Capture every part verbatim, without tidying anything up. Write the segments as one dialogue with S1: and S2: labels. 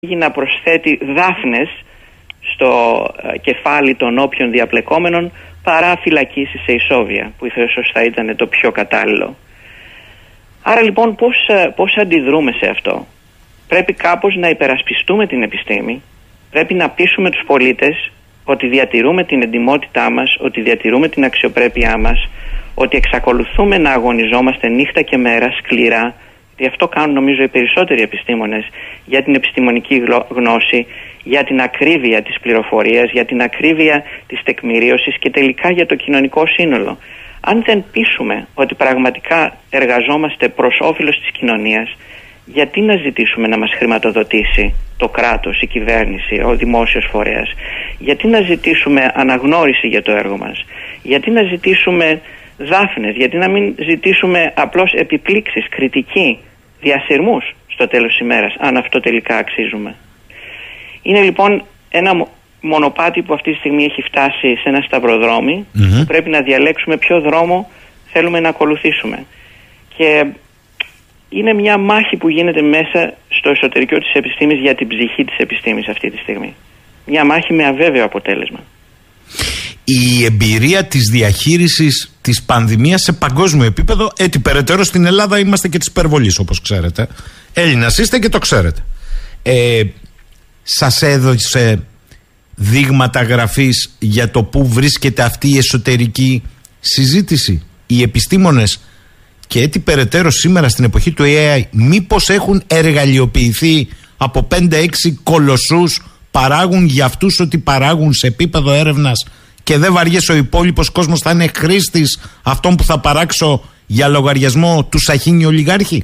S1: να προσθέτει δάφνες στο κεφάλι των όποιων διαπλεκόμενων παρά φυλακίσει σε ισόβια, που ίσως θα ήταν το πιο κατάλληλο. Άρα λοιπόν πώς, πώς αντιδρούμε σε αυτό? Πρέπει κάπως να υπερασπιστούμε την επιστήμη, πρέπει να πείσουμε τους πολίτες ότι διατηρούμε την εντιμότητά μας, ότι διατηρούμε την αξιοπρέπειά μας, ότι εξακολουθούμε να αγωνιζόμαστε νύχτα και μέρα σκληρά, γιατί αυτό κάνουν νομίζω οι περισσότεροι επιστήμονες, για την επιστημονική γνώση, για την ακρίβεια της πληροφορίας, για την ακρίβεια της τεκμηρίωσης και τελικά για το κοινωνικό σύνολο. Αν δεν πείσουμε ότι πραγματικά εργαζόμαστε προς όφελος της κοινωνίας, γιατί να ζητήσουμε να μας χρηματοδοτήσει το κράτος, η κυβέρνηση, ο δημόσιος φορέας? Γιατί να ζητήσουμε αναγνώριση για το έργο μας? Γιατί να ζητήσουμε δάφνες? Γιατί να μην ζητήσουμε απλώς επιπλήξεις, κριτική, διασυρμούς στο τέλος της ημέρας, αν αυτό τελικά αξίζουμε? Είναι λοιπόν ένα μονοπάτι που αυτή τη στιγμή έχει φτάσει σε ένα σταυροδρόμι, mm-hmm. που πρέπει να διαλέξουμε ποιο δρόμο θέλουμε να ακολουθήσουμε. Και είναι μια μάχη που γίνεται μέσα στο εσωτερικό της επιστήμης για την ψυχή της επιστήμης αυτή τη στιγμή. Μια μάχη με αβέβαιο αποτέλεσμα.
S2: Η εμπειρία της διαχείρισης της πανδημίας σε παγκόσμιο επίπεδο, έτσι περαιτέρω στην Ελλάδα είμαστε και της υπερβολής, όπως ξέρετε. Έλληνας είστε και το ξέρετε. Ε, σας έδωσε δείγματα γραφής για το πού βρίσκεται αυτή η εσωτερική συζήτηση? Οι επιστήμονες και έτσι περαιτέρω σήμερα στην εποχή του έι άι μήπως έχουν εργαλειοποιηθεί από πέντε έξι κολοσσούς, παράγουν για αυτούς ότι παράγουν σε επίπεδο έρευνας και δεν βαριέσαι ο υπόλοιπος κόσμος θα είναι χρήστης αυτών που θα παράξω για λογαριασμό του σαχίνι ολιγάρχη?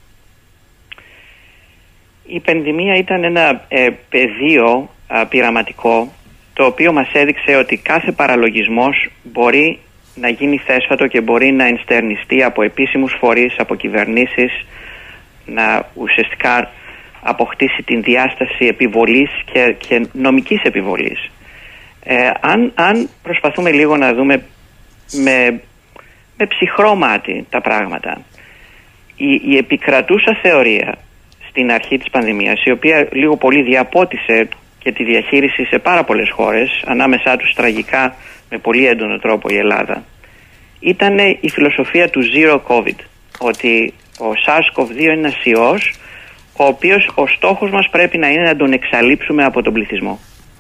S1: Η πανδημία ήταν ένα ε, πεδίο α, πειραματικό, το οποίο μας έδειξε ότι κάθε παραλογισμός μπορεί να γίνει θέσφατο και μπορεί να ενστερνιστεί από επίσημους φορείς, από κυβερνήσεις, να ουσιαστικά αποκτήσει την διάσταση επιβολής και, και νομικής επιβολής. Ε, αν, αν προσπαθούμε λίγο να δούμε με, με ψυχρό μάτι τα πράγματα, η, η επικρατούσα θεωρία στην αρχή της πανδημίας, η οποία λίγο πολύ διαπότισε και τη διαχείριση σε πάρα πολλές χώρες, ανάμεσά τους τραγικά με πολύ έντονο τρόπο η Ελλάδα, ήταν η φιλοσοφία του Zero COVID, ότι ο SARS-κοβ δύο είναι ένας ιός, ο οποίος ο στόχος μας πρέπει να είναι να τον εξαλείψουμε από τον πληθυσμό.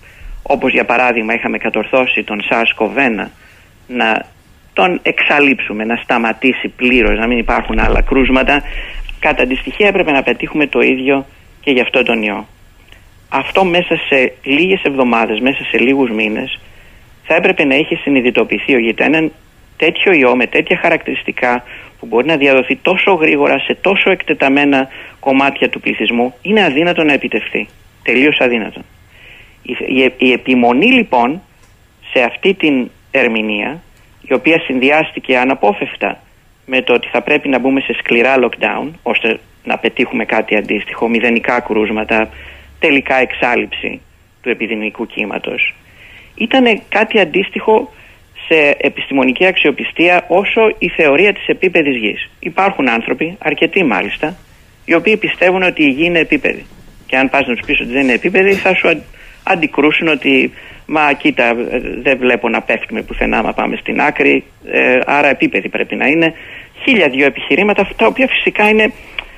S1: Όπως για παράδειγμα είχαμε κατορθώσει τον SARS-κοβ ένα να τον εξαλείψουμε, να σταματήσει πλήρως, να μην υπάρχουν άλλα κρούσματα. Κατά τη στοιχεία έπρεπε να πετύχουμε το ίδιο και για αυτό τον ιό. Αυτό μέσα σε λίγες εβδομάδες, μέσα σε λίγους μήνες, θα έπρεπε να είχε συνειδητοποιηθεί ότι έναν τέτοιο ιό με τέτοια χαρακτηριστικά που μπορεί να διαδοθεί τόσο γρήγορα σε τόσο εκτεταμένα κομμάτια του πληθυσμού είναι αδύνατο να επιτευχθεί. Τελείως αδύνατο. Η, η, η επιμονή λοιπόν σε αυτή την ερμηνεία, η οποία συνδυάστηκε αναπόφευκτα με το ότι θα πρέπει να μπούμε σε σκληρά lockdown ώστε να πετύχουμε κάτι αντίστοιχο, μηδενικά κρούσματα, τελικά εξάλειψη του επιδημικού κύματος, ήταν κάτι αντίστοιχο σε επιστημονική αξιοπιστία όσο η θεωρία της επίπεδης γης. Υπάρχουν άνθρωποι, αρκετοί μάλιστα, οι οποίοι πιστεύουν ότι η γη είναι επίπεδη. Και αν πας να τους πεις ότι δεν είναι επίπεδη, θα σου αντικρούσουν ότι μα κοίτα, δεν βλέπω να πέφτουμε πουθενά άμα πάμε στην άκρη, ε, άρα επίπεδη πρέπει να είναι. Χίλια δυο επιχειρήματα, τα οποία φυσικά είναι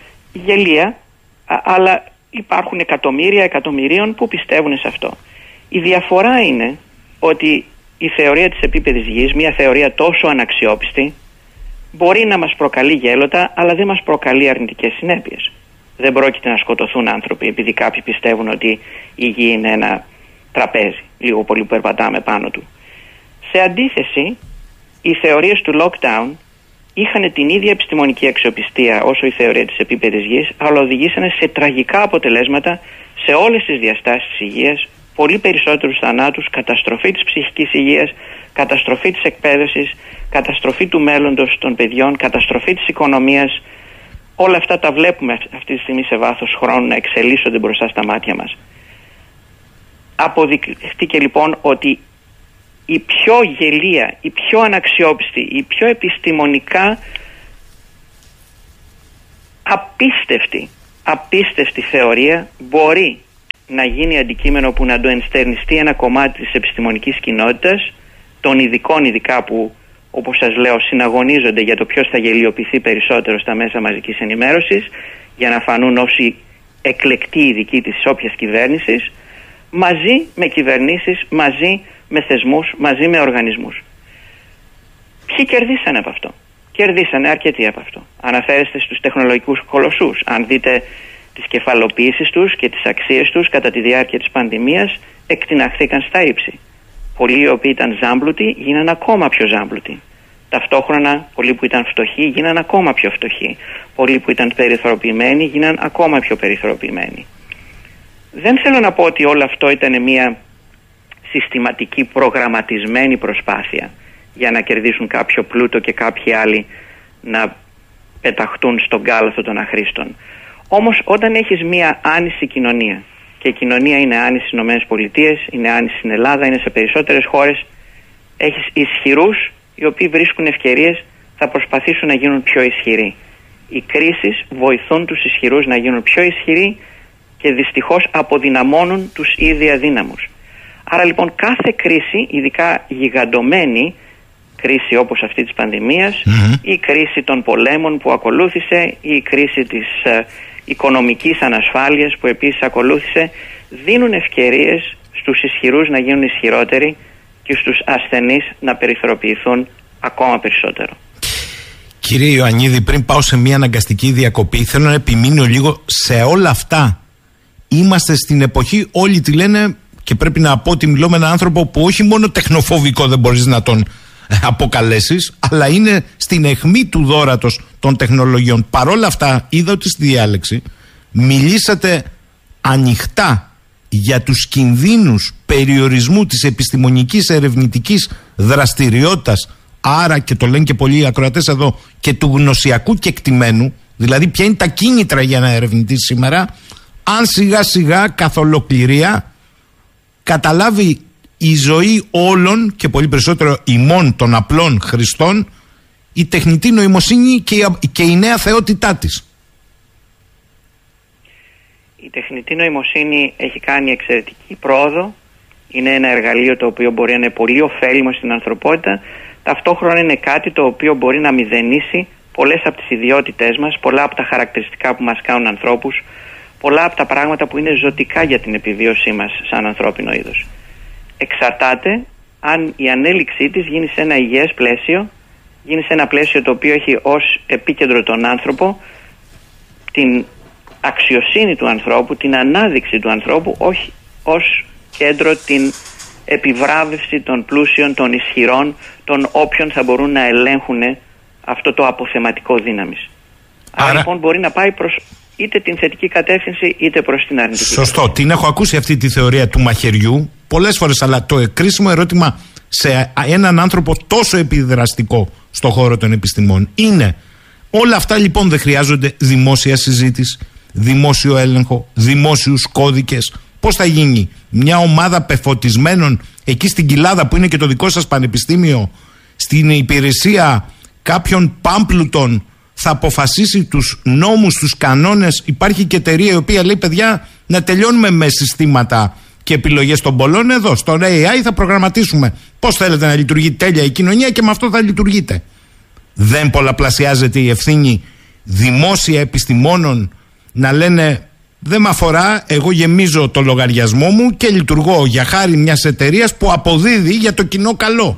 S1: γελία, α, αλλά υπάρχουν εκατομμύρια εκατομμυρίων που πιστεύουν σε αυτό. Η διαφορά είναι ότι η θεωρία της επίπεδης γης, μια θεωρία τόσο αναξιόπιστη, μπορεί να μας προκαλεί γέλοτα, αλλά δεν μας προκαλεί αρνητικές συνέπειες. Δεν πρόκειται να σκοτωθούν άνθρωποι επειδή κάποιοι πιστεύουν ότι η γη είναι ένα τραπέζι, λίγο πολύ που περπατάμε πάνω του. Σε αντίθεση, οι θεωρίες του lockdown είχαν την ίδια επιστημονική αξιοπιστία όσο η θεωρία της επίπεδης γης, αλλά οδηγήσανε σε τραγικά αποτελέσματα σε όλες τις διαστάσεις της υγείας, πολύ περισσότερους θανάτους, καταστροφή της ψυχικής υγείας, καταστροφή της εκπαίδευσης, καταστροφή του μέλλοντος των παιδιών, καταστροφή της οικονομίας. Όλα αυτά τα βλέπουμε αυτή τη στιγμή σε βάθος χρόνου να εξελίσσονται μπροστά στα μάτια μας. Αποδειχτήκε λοιπόν ότι η πιο γελία, η πιο αναξιόπιστη, η πιο επιστημονικά απίστευτη, απίστευτη θεωρία μπορεί να γίνει αντικείμενο που να το ενστερνιστεί ένα κομμάτι της επιστημονικής κοινότητας, των ειδικών ειδικά που, όπως σας λέω, συναγωνίζονται για το ποιος θα γελιοποιηθεί περισσότερο στα μέσα μαζικής ενημέρωσης, για να φανούν όσοι εκλεκτοί ειδικοί της όποιας κυβέρνησης, μαζί με κυβερνήσεις, μαζί με θεσμούς, μαζί με οργανισμούς. Ποιοι κερδίσανε από αυτό? Κερδίσανε αρκετοί από αυτό. Αναφέρεστε στους τεχνολογικούς κολοσσούς. Αν δείτε τις κεφαλοποιήσεις τους και τις αξίες τους κατά τη διάρκεια της πανδημίας, εκτιναχθήκαν στα ύψη. Πολλοί οι οποίοι ήταν ζάμπλουτοι γίνανε ακόμα πιο ζάμπλουτοι. Ταυτόχρονα πολλοί που ήταν φτωχοί γίνανε ακόμα πιο φτωχοί. Πολλοί που ήταν περιθωριοποιημένοι γίνανε ακόμα πιο περιθωριοποιημένοι. Δεν θέλω να πω ότι όλο αυτό ήταν μια συστηματική προγραμματισμένη προσπάθεια για να κερδίσουν κάποιο πλούτο και κάποιοι άλλοι να πεταχτούν στον κάλαθο των αχρήστων. Όμως όταν έχεις μια άνηση κοινωνία, και η κοινωνία είναι άνηση στις ΗΠΑ, είναι άνηση στην Ελλάδα, είναι σε περισσότερες χώρες, έχεις ισχυρούς οι οποίοι βρίσκουν ευκαιρίες, θα προσπαθήσουν να γίνουν πιο ισχυροί. Οι κρίσεις βοηθούν τους ισχυρούς να γίνουν πιο ισχυροί και δυστυχώς αποδυναμώνουν τους ήδη αδύναμους. Άρα λοιπόν κάθε κρίση, ειδικά γιγαντωμένη κρίση όπως αυτή της πανδημίας, mm-hmm. η κρίση των πολέμων που ακολούθησε, η κρίση της ε, οικονομικής ανασφάλειας που επίσης ακολούθησε, δίνουν ευκαιρίες στους ισχυρούς να γίνουν ισχυρότεροι και στους ασθενείς να περιθωριοποιηθούν ακόμα περισσότερο.
S2: Κύριε Ιωαννίδη, πριν πάω σε μια αναγκαστική διακοπή, θέλω να επιμείνω λίγο σε όλα αυτά. Είμαστε στην εποχή, όλοι τη λένε, και πρέπει να πω ότι μιλώ με έναν άνθρωπο που όχι μόνο τεχνοφοβικό δεν μπορείς να τον αποκαλέσεις, αλλά είναι στην αιχμή του δώρατος των τεχνολογιών. Παρόλα αυτά, είδα ότι στη διάλεξη μιλήσατε ανοιχτά για τους κινδύνους περιορισμού της επιστημονικής ερευνητικής δραστηριότητας, άρα, και το λένε και πολλοί ακροατές εδώ, και του γνωσιακού κεκτημένου, δηλαδή ποια είναι τα κίνητρα για να ερευνητής σήμερα, αν σιγά σιγά καθ' ολοκληρία καταλάβει η ζωή όλων και πολύ περισσότερο ημών των απλών χρηστών η τεχνητή νοημοσύνη και η, και η νέα θεότητά της.
S1: Η τεχνητή νοημοσύνη έχει κάνει εξαιρετική πρόοδο. Είναι ένα εργαλείο το οποίο μπορεί να είναι πολύ ωφέλιμο στην ανθρωπότητα. Ταυτόχρονα είναι κάτι το οποίο μπορεί να μηδενίσει πολλές από τις ιδιότητές μας, πολλά από τα χαρακτηριστικά που μας κάνουν ανθρώπους, πολλά από τα πράγματα που είναι ζωτικά για την επιβίωσή μας σαν ανθρώπινο είδος. Εξαρτάται αν η ανέλυξή της γίνει σε ένα υγιές πλαίσιο, γίνει σε ένα πλαίσιο το οποίο έχει ως επίκεντρο τον άνθρωπο, την αξιοσύνη του ανθρώπου, την ανάδειξη του ανθρώπου, όχι ως κέντρο την επιβράβευση των πλούσιων, των ισχυρών, των όποιων θα μπορούν να ελέγχουν αυτό το αποθεματικό δύναμης. Άρα, Άρα λοιπόν μπορεί να πάει προς είτε την θετική κατεύθυνση είτε προς την αρνητική.
S2: Σωστό. Κατεύθυνση. Την έχω ακούσει αυτή τη θεωρία του μαχαιριού πολλές φορές, αλλά το κρίσιμο ερώτημα σε έναν άνθρωπο τόσο επιδραστικό στον χώρο των επιστημών είναι, όλα αυτά λοιπόν δεν χρειάζονται δημόσια συζήτηση, δημόσιο έλεγχο, δημόσιους κώδικες? Πώς θα γίνει μια ομάδα πεφωτισμένων εκεί στην Κοιλάδα που είναι και το δικό σας πανεπιστήμιο, στην υπηρεσία κάποιων πάμπλουτων, θα αποφασίσει τους νόμους, τους κανόνες? Υπάρχει και εταιρεία η οποία λέει, παιδιά, να τελειώνουμε με συστήματα και επιλογές των πολλών εδώ. Στον έι άι θα προγραμματίσουμε πώς θέλετε να λειτουργεί τέλεια η κοινωνία και με αυτό θα λειτουργείτε. Δεν πολλαπλασιάζεται η ευθύνη δημόσια επιστημόνων να λένε, δεν με αφορά, εγώ γεμίζω το λογαριασμό μου και λειτουργώ για χάρη μιας εταιρείας που αποδίδει για το κοινό καλό?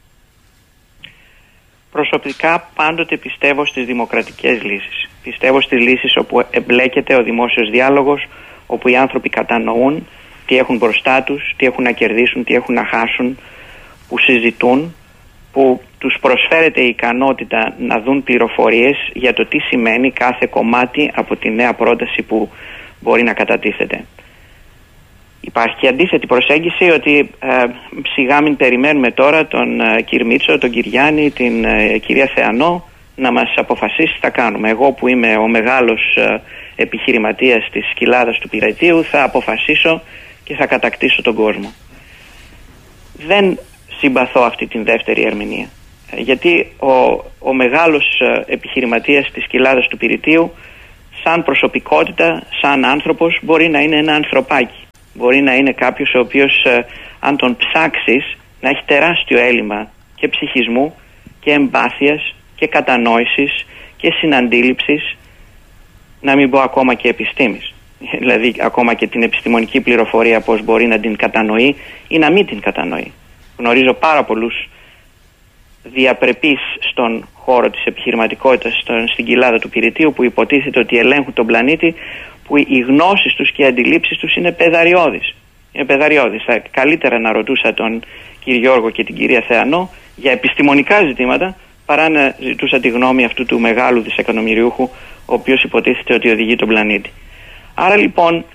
S1: Προσωπικά πάντοτε πιστεύω στις δημοκρατικές λύσεις. Πιστεύω στις λύσεις όπου εμπλέκεται ο δημόσιος διάλογος, όπου οι άνθρωποι κατανοούν τι έχουν μπροστά τους, τι έχουν να κερδίσουν, τι έχουν να χάσουν, που συζητούν, που τους προσφέρεται η ικανότητα να δουν πληροφορίες για το τι σημαίνει κάθε κομμάτι από τη νέα πρόταση που μπορεί να κατατίθεται. Υπάρχει και αντίθετη προσέγγιση ότι ε, σιγά μην περιμένουμε τώρα τον ε, κύριο Μίτσο, τον κύριο Γιάννη, την ε, κυρία Θεανό να μας αποφασίσει τι θα κάνουμε. Εγώ που είμαι ο μεγάλος ε, επιχειρηματίας της Κοιλάδας του Πειραιτίου θα αποφασίσω και θα κατακτήσω τον κόσμο. Δεν συμπαθώ αυτή την δεύτερη ερμηνεία. Ε, γιατί ο, ο μεγάλος ε, επιχειρηματίας της Κοιλάδας του Πειραιτίου σαν προσωπικότητα, σαν άνθρωπος μπορεί να είναι ένα ανθρωπάκι. Μπορεί να είναι κάποιος ο οποίος, ε, αν τον ψάξεις, να έχει τεράστιο έλλειμμα και ψυχισμού και εμπάθειας και κατανόησης και συναντήληψης, να μην πω ακόμα και επιστήμης. Δηλαδή ακόμα και την επιστημονική πληροφορία πώς μπορεί να την κατανοεί ή να μην την κατανοεί. Γνωρίζω πάρα πολλούς διαπρεπείς στον χώρο της επιχειρηματικότητας στον, στην κοιλάδα του Πυρητίου που υποτίθεται ότι ελέγχουν τον πλανήτη, που οι γνώσεις τους και οι αντιλήψεις τους είναι πεδαριώδεις. Είναι πεδαριώδεις. Θα καλύτερα να ρωτούσα τον κύριο Γιώργο και την κυρία Θεανό για επιστημονικά ζητήματα παρά να ζητούσα τη γνώμη αυτού του μεγάλου δισεκατομμυριούχου ο οποίος υποτίθεται ότι οδηγεί τον πλανήτη. Άρα λοιπόν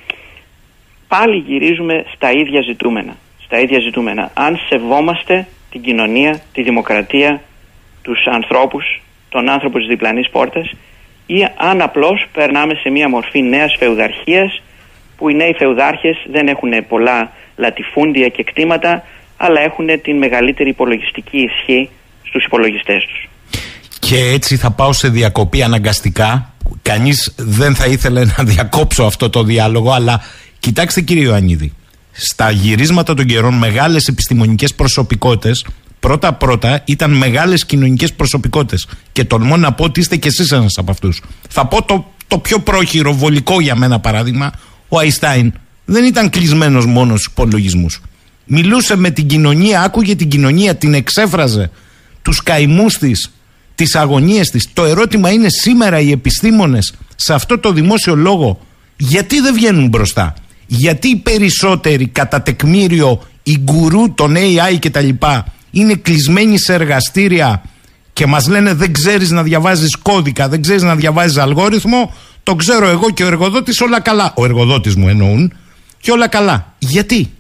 S1: πάλι γυρίζουμε στα ίδια ζητούμενα. Στα ίδια ζητούμενα. Αν σεβόμαστε την κοινωνία, τη δημοκρατία, τους ανθρώπους, τον άνθρωπο της διπλανής πόρτας, ή αν απλώς περνάμε σε μια μορφή νέας φεουδαρχίας που οι νέοι φεουδάρχες δεν έχουν πολλά λατιφούντια και κτήματα, αλλά έχουν την μεγαλύτερη υπολογιστική ισχύ στους υπολογιστές τους.
S2: Και έτσι θα πάω σε διακοπή αναγκαστικά. Κανείς δεν θα ήθελε να διακόψω αυτό το διάλογο, αλλά κοιτάξτε κύριε Ιωαννίδη, στα γυρίσματα των καιρών μεγάλες επιστημονικές προσωπικότητες πρώτα-πρώτα ήταν μεγάλες κοινωνικές προσωπικότητες. Και τολμώ να πω ότι είστε κι εσείς ένας από αυτούς. Θα πω το, το πιο πρόχειρο, βολικό για μένα παράδειγμα. Ο Αϊνστάιν δεν ήταν κλεισμένος μόνο στους υπολογισμούς. Μιλούσε με την κοινωνία, άκουγε την κοινωνία, την εξέφραζε, τους καημούς της, τις αγωνίες της. Το ερώτημα είναι σήμερα οι επιστήμονες σε αυτό το δημόσιο λόγο γιατί δεν βγαίνουν μπροστά? Γιατί οι περισσότεροι κατά τεκμήριο, οι γκουρού των έι άι και τα λοιπά είναι κλεισμένοι σε εργαστήρια και μας λένε δεν ξέρεις να διαβάζεις κώδικα, δεν ξέρεις να διαβάζεις αλγόριθμο, το ξέρω εγώ και ο εργοδότης, όλα καλά. Ο εργοδότης μου εννοούν, και όλα καλά. Γιατί?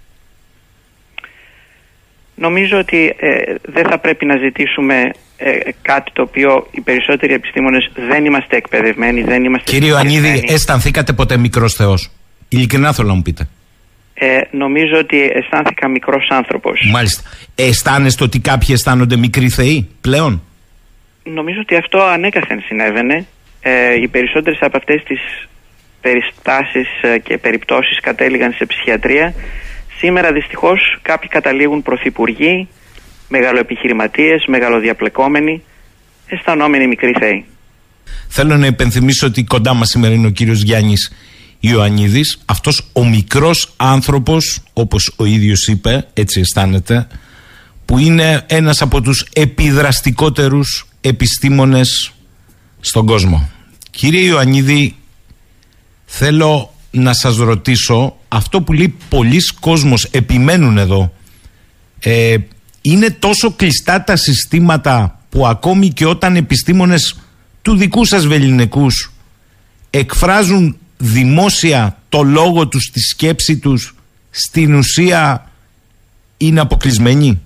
S1: Νομίζω ότι ε, δεν θα πρέπει να ζητήσουμε ε, κάτι το οποίο οι περισσότεροι επιστήμονες δεν είμαστε εκπαιδευμένοι, δεν είμαστε...
S2: Κύριε Ιωαννίδη, αισθανθήκατε ποτέ μικρός θεός? Ειλικρινά θέλω να μου πείτε.
S1: Ε, νομίζω ότι αισθάνθηκα μικρός άνθρωπος.
S2: Μάλιστα. Αισθάνεστε ότι κάποιοι αισθάνονται μικροί θεοί πλέον?
S1: Νομίζω ότι αυτό ανέκαθεν συνέβαινε. Ε, οι περισσότερες από αυτές τις περιστάσεις και περιπτώσεις κατέληγαν σε ψυχιατρία. Σήμερα δυστυχώς κάποιοι καταλήγουν πρωθυπουργοί, μεγαλοεπιχειρηματίες, μεγαλοδιαπλεκόμενοι, αισθανόμενοι μικροί θεοί.
S2: Θέλω να υπενθυμίσω ότι κοντά μας σήμερα είναι ο κύριος Γιάννης Ιωαννίδης, αυτός ο μικρός άνθρωπος, όπως ο ίδιος είπε, έτσι αισθάνεται, που είναι ένας από τους επιδραστικότερους επιστήμονες στον κόσμο. Κύριε Ιωαννίδη, θέλω να σας ρωτήσω, αυτό που λέει πολλοί κόσμος, επιμένουν εδώ, ε, είναι τόσο κλειστά τα συστήματα που ακόμη και όταν επιστήμονες του δικού σας βελληνικούς εκφράζουν δημόσια το λόγο τους, τη σκέψη τους, στην ουσία είναι αποκλεισμένοι?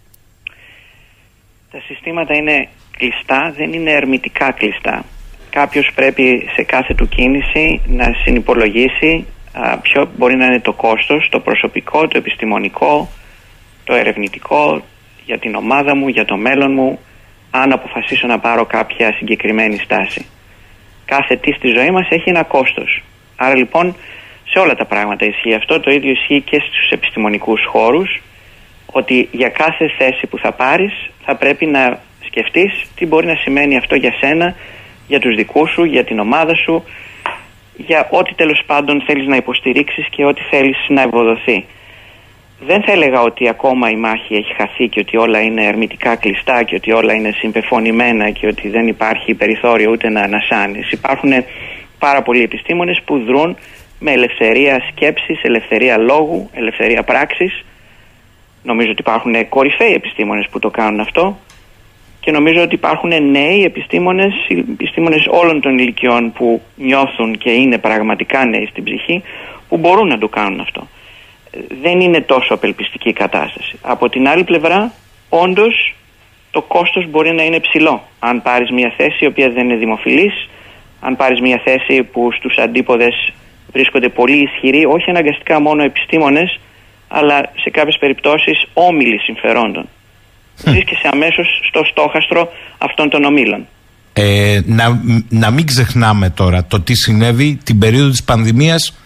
S1: Τα συστήματα είναι κλειστά, δεν είναι ερμητικά κλειστά. Κάποιος πρέπει σε κάθε του κίνηση να συνυπολογίσει α, ποιο μπορεί να είναι το κόστος, το προσωπικό, το επιστημονικό, το ερευνητικό, για την ομάδα μου, για το μέλλον μου, αν αποφασίσω να πάρω κάποια συγκεκριμένη στάση. Κάθε τι στη ζωή μας έχει ένα κόστος. Άρα λοιπόν σε όλα τα πράγματα ισχύει αυτό. Το ίδιο ισχύει και στους επιστημονικούς χώρους, ότι για κάθε θέση που θα πάρεις θα πρέπει να σκεφτείς τι μπορεί να σημαίνει αυτό για σένα, για τους δικούς σου, για την ομάδα σου, για ό,τι τέλος πάντων θέλεις να υποστηρίξεις και ό,τι θέλεις να ευοδοθεί. Δεν θα έλεγα ότι ακόμα η μάχη έχει χαθεί και ότι όλα είναι ερμητικά κλειστά και ότι όλα είναι συμπεφωνημένα και ότι δεν υπάρχει περιθώριο ούτε να ανασάνεις. Υπάρχουν πάρα πολλοί επιστήμονες που δρούν με ελευθερία σκέψης, ελευθερία λόγου, ελευθερία πράξης. Νομίζω ότι υπάρχουν κορυφαίοι επιστήμονες που το κάνουν αυτό και νομίζω ότι υπάρχουν νέοι επιστήμονες, επιστήμονες όλων των ηλικιών που νιώθουν και είναι πραγματικά νέοι στην ψυχή, που μπορούν να το κάνουν αυτό. Δεν είναι τόσο απελπιστική η κατάσταση. Από την άλλη πλευρά, όντως, το κόστος μπορεί να είναι ψηλό. Αν πάρεις μια θέση η οποία δεν είναι δημοφιλής, αν πάρεις μια θέση που στους αντίποδες βρίσκονται πολύ ισχυροί, όχι αναγκαστικά μόνο επιστήμονες, αλλά σε κάποιες περιπτώσεις όμιλοι συμφερόντων. Βρίσκεσαι αμέσως στο στόχαστρο αυτών των ομίλων.
S2: Ε, να, να μην ξεχνάμε τώρα το τι συνέβη την περίοδο της πανδημίας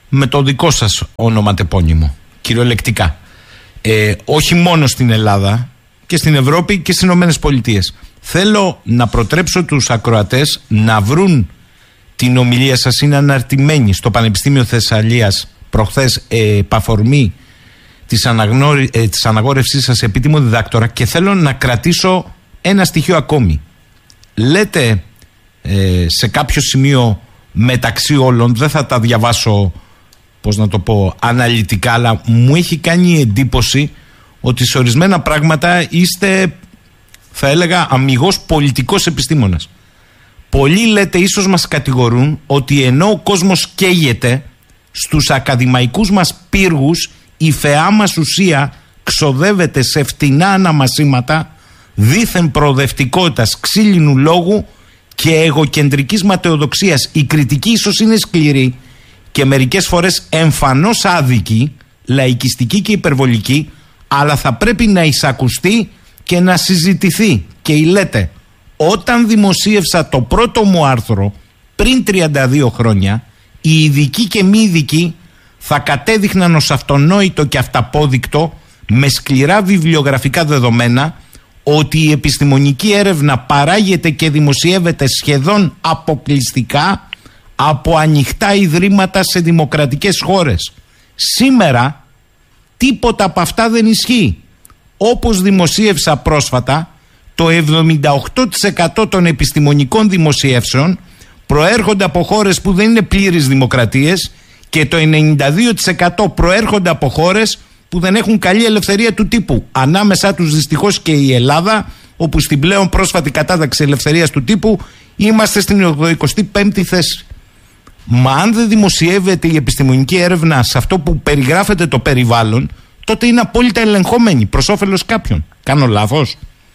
S2: με το δικό σας ονοματεπώνυμο, κυριολεκτικά. Ε, όχι μόνο στην Ελλάδα και στην Ευρώπη και στις Ηνωμένες Πολιτείες. Θέλω να προτρέψω τους ακροατές να βρουν την ομιλία σας, είναι αναρτημένη στο Πανεπιστήμιο Θεσσαλίας προχθές ε, επαφορμή της, αναγνώρι, ε, της αναγόρευσής σας επίτιμο διδάκτορα, και θέλω να κρατήσω ένα στοιχείο ακόμη. Λέτε ε, σε κάποιο σημείο μεταξύ όλων, δεν θα τα διαβάσω, πώς να το πω, αναλυτικά, αλλά μου έχει κάνει εντύπωση ότι σε ορισμένα πράγματα είστε, θα έλεγα, αμιγώς πολιτικός επιστήμονας. Πολλοί, λέτε, ίσως μας κατηγορούν ότι ενώ ο κόσμος καίγεται, στους ακαδημαϊκούς μας πύργους η φαιά μας ουσία ξοδεύεται σε φτηνά αναμασίματα δήθεν προοδευτικότητας, ξύλινου λόγου και εγωκεντρικής ματαιοδοξίας. Η κριτική ίσως είναι σκληρή και μερικές φορές εμφανώς άδικη, λαϊκιστική και υπερβολική, αλλά θα πρέπει να εισακουστεί και να συζητηθεί. Και λέτε, όταν δημοσίευσα το πρώτο μου άρθρο πριν τριάντα δύο χρόνια, οι ειδικοί και μη ειδικοί θα κατέδειχναν ως αυτονόητο και αυταπόδεικτο με σκληρά βιβλιογραφικά δεδομένα ότι η επιστημονική έρευνα παράγεται και δημοσιεύεται σχεδόν αποκλειστικά από ανοιχτά ιδρύματα σε δημοκρατικές χώρες. Σήμερα τίποτα από αυτά δεν ισχύει. Όπως δημοσίευσα πρόσφατα, το εβδομήντα οκτώ τοις εκατό των επιστημονικών δημοσιεύσεων προέρχονται από χώρες που δεν είναι πλήρεις δημοκρατίες και το ενενήντα δύο τοις εκατό προέρχονται από χώρες που δεν έχουν καλή ελευθερία του τύπου. Ανάμεσά τους δυστυχώς και η Ελλάδα, όπου στην πλέον πρόσφατη κατάταξη ελευθερίας του τύπου είμαστε στην ογδοηκοστή πέμπτη θέση. Μα αν δεν δημοσιεύεται η επιστημονική έρευνα σε αυτό που περιγράφεται το περιβάλλον, τότε είναι απόλυτα ελεγχόμενη προς όφελος κάποιων. Κάνω λάθος?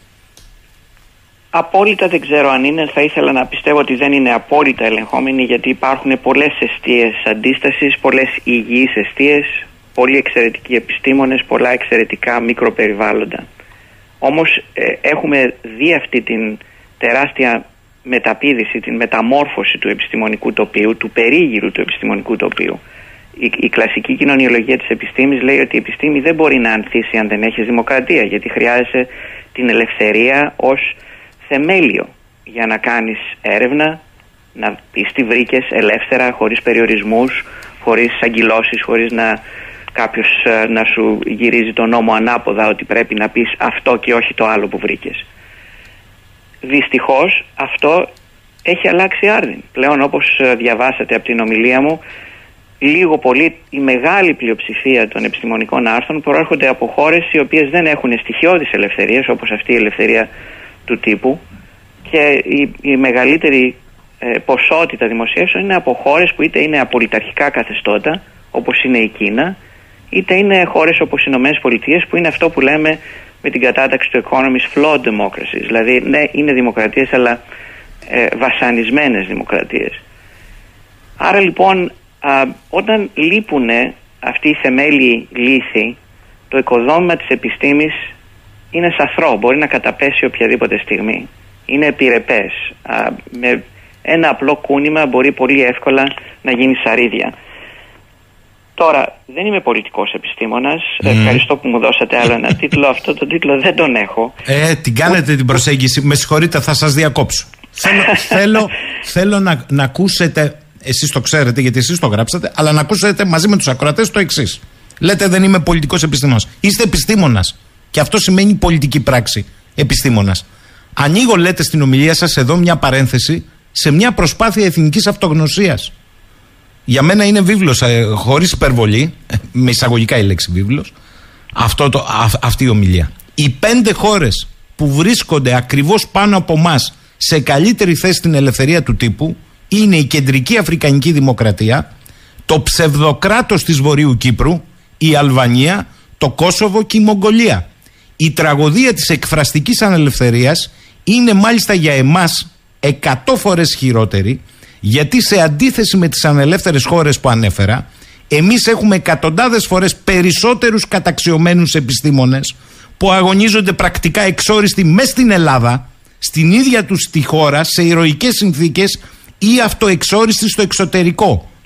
S1: Απόλυτα δεν ξέρω αν είναι. Θα ήθελα να πιστεύω ότι δεν είναι απόλυτα ελεγχόμενη, γιατί υπάρχουν πολλές εστίες αντίστασης, πολλές υγιείς εστίες, πολλοί εξαιρετικοί επιστήμονες, πολλά εξαιρετικά μικροπεριβάλλοντα. Όμως ε, έχουμε δει αυτή την τεράστια μεταπήδηση, την μεταμόρφωση του επιστημονικού τοπίου, του περίγυρου του επιστημονικού τοπίου. Η, η κλασική κοινωνιολογία της επιστήμης λέει ότι η επιστήμη δεν μπορεί να ανθίσει αν δεν έχεις δημοκρατία, γιατί χρειάζεσαι την ελευθερία ως θεμέλιο για να κάνεις έρευνα, να πεις τι βρήκες ελεύθερα, χωρίς περιορισμούς, χωρίς αγκυλώσεις, χωρίς να κάποιος να σου γυρίζει τον νόμο ανάποδα ότι πρέπει να πεις αυτό και όχι το άλλο που βρήκες. Δυστυχώς αυτό έχει αλλάξει άρδιν. Πλέον, όπως διαβάσατε από την ομιλία μου, λίγο πολύ η μεγάλη πλειοψηφία των επιστημονικών άρθρων προέρχονται από χώρες οι οποίες δεν έχουν στοιχειώδεις ελευθερίες, όπως αυτή η ελευθερία του τύπου, και η, η μεγαλύτερη ε, ποσότητα δημοσίευσεων είναι από χώρες που είτε είναι απολυταρχικά καθεστώτα, όπως είναι η Κίνα, είτε είναι χώρες όπως οι Ηνωμένες Πολιτείες, που είναι αυτό που λέμε με την κατάταξη του Economist flawed democracies. Δηλαδή, ναι, είναι δημοκρατίες, αλλά ε, βασανισμένες δημοκρατίες. Άρα λοιπόν, α, όταν λείπουν αυτοί οι θεμέλιοι λύθοι, το οικοδόμημα της επιστήμης είναι σαθρό, μπορεί να καταπέσει οποιαδήποτε στιγμή. Είναι επιρρεπές. Α, με ένα απλό κούνημα μπορεί πολύ εύκολα να γίνει σαρίδια. Τώρα, δεν είμαι πολιτικός επιστήμονας. Mm. Ευχαριστώ που μου δώσατε άλλο ένα τίτλο. Αυτό το τίτλο δεν τον έχω. Ε,
S2: την κάνετε Ο... την προσέγγιση. Με συγχωρείτε, θα σας διακόψω. θέλω θέλω, θέλω να, να ακούσετε, εσείς το ξέρετε γιατί εσείς το γράψατε, αλλά να ακούσετε μαζί με τους ακροατές το εξής. Λέτε δεν είμαι πολιτικός επιστήμονας. Είστε επιστήμονας. Και αυτό σημαίνει πολιτική πράξη. Επιστήμονας. Ανοίγω, λέτε στην ομιλία σας εδώ μια παρένθεση σε μια προσπάθεια εθνικής αυτογνωσίας. Για μένα είναι βίβλος, ε, χωρίς υπερβολή, με εισαγωγικά η λέξη βίβλος, αυτό το, α, αυτή η ομιλία. Οι πέντε χώρες που βρίσκονται ακριβώς πάνω από μας σε καλύτερη θέση στην ελευθερία του τύπου είναι η Κεντρική Αφρικανική Δημοκρατία, το ψευδοκράτος της Βορείου Κύπρου, η Αλβανία, το Κόσοβο και η Μογγολία. Η τραγωδία της εκφραστικής ανελευθερίας είναι μάλιστα για εμάς εκατό φορές χειρότερη, γιατί σε αντίθεση με τις ανελεύθερες χώρες που ανέφερα, εμείς έχουμε εκατοντάδες φορές περισσότερους καταξιωμένους επιστήμονες που αγωνίζονται πρακτικά εξόριστοι μες στην Ελλάδα, στην ίδια τους τη χώρα, σε ηρωικές συνθήκες ή αυτοεξόριστοι στο εξωτερικό.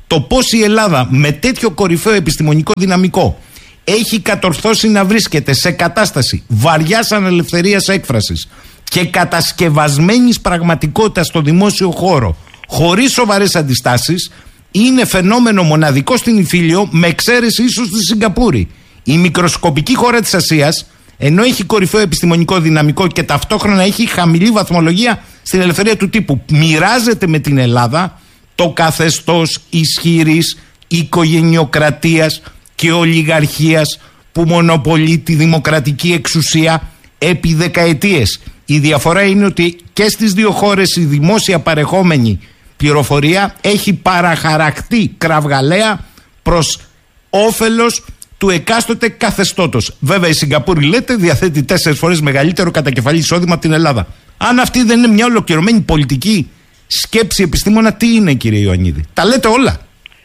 S2: το πώς η Ελλάδα με τέτοιο κορυφαίο επιστημονικό δυναμικό έχει κατορθώσει να βρίσκεται σε κατάσταση βαριάς ανελευθερίας έκφρασης και κατασκευασμένης πραγματικότητας στο δημόσιο χώρο, χωρίς σοβαρές αντιστάσεις, είναι φαινόμενο μοναδικό στην Ιφίλιο, με εξαίρεση ίσως τη Σιγκαπούρη. Η μικροσκοπική χώρα της Ασίας, ενώ έχει κορυφαίο επιστημονικό δυναμικό και ταυτόχρονα έχει χαμηλή βαθμολογία στην ελευθερία του τύπου, μοιράζεται με την Ελλάδα το καθεστώς ισχυρής οικογενειοκρατίας και ολιγαρχίας που μονοπολεί τη δημοκρατική εξουσία επί δεκαετίες. Η διαφορά είναι ότι και στις δύο χώρες η δημόσια παρεχόμενη πληροφορία έχει παραχαρακτεί κραυγαλαία προς όφελος του εκάστοτε καθεστώτος. Βέβαια η Σιγκαπούρη, λέτε, διαθέτει τέσσερις φορές μεγαλύτερο κατακεφαλή εισόδημα από την Ελλάδα. Αν αυτή δεν είναι μια ολοκληρωμένη πολιτική σκέψη επιστήμονα, τι είναι, κύριε Ιωαννίδη? Τα λέτε όλα.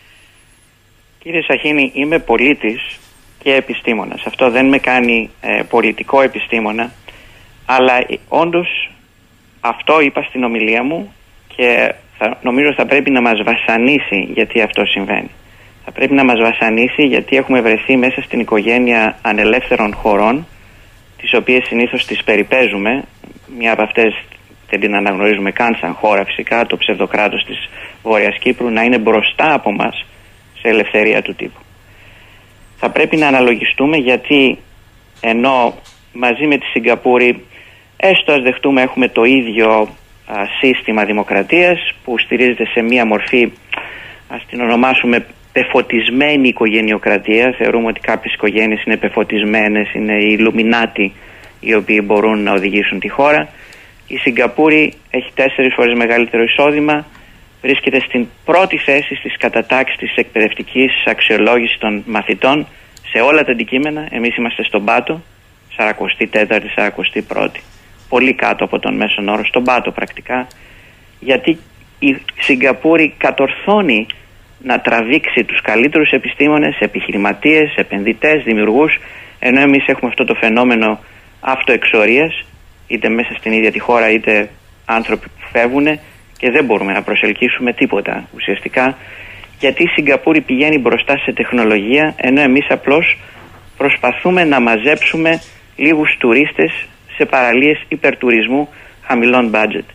S1: Κύριε Σαχίνη, είμαι πολίτης και επιστήμονας. Αυτό δεν με κάνει ε, πολιτικό επιστήμονα, αλλά ε, όντως αυτό είπα στην ομιλία μου και θα, νομίζω θα πρέπει να μας βασανίσει γιατί αυτό συμβαίνει. Θα πρέπει να μας βασανίσει γιατί έχουμε βρεθεί μέσα στην οικογένεια ανελεύθερων χωρών, τις οποίες συνήθως τις περιπέζουμε. Μια από αυτές δεν την αναγνωρίζουμε καν σαν χώρα φυσικά, το ψευδοκράτος της Βόρειας Κύπρου, να είναι μπροστά από μας σε ελευθερία του τύπου. Θα πρέπει να αναλογιστούμε γιατί ενώ μαζί με τη Σιγκαπούρη, έστω ας δεχτούμε, έχουμε το ίδιο α, σύστημα δημοκρατίας που στηρίζεται σε μία μορφή, ας την ονομάσουμε πεφωτισμένη οικογενειοκρατία. Θεωρούμε ότι κάποιες οικογένειες είναι πεφωτισμένες, είναι οι Ιλουμινάτοι οι οποίοι μπορούν να οδηγήσουν τη χώρα. Η Σιγκαπούρη έχει τέσσερις φορές μεγαλύτερο εισόδημα, βρίσκεται στην πρώτη θέση στις κατατάξεις της εκπαιδευτικής αξιολόγησης των μαθητών σε όλα τα αντικείμενα. Εμείς είμαστε στον πάτο, σαρακοστή τέταρτη, σαρακοστή πρώτη. Πολύ κάτω από τον μέσον όρο, στον πάτο πρακτικά, γιατί η Σιγκαπούρη κατορθώνει να τραβήξει τους καλύτερους επιστήμονες, επιχειρηματίες, επενδυτές, δημιουργούς, ενώ εμείς έχουμε αυτό το φαινόμενο αυτοεξορίας, είτε μέσα στην ίδια τη χώρα είτε άνθρωποι που φεύγουν και δεν μπορούμε να προσελκύσουμε τίποτα ουσιαστικά, γιατί η Σιγκαπούρη πηγαίνει μπροστά σε τεχνολογία, ενώ εμείς απλώς προσπαθούμε να μαζέψουμε λίγους τουρίστες σε παραλίες υπερτουρισμού χαμηλών budget.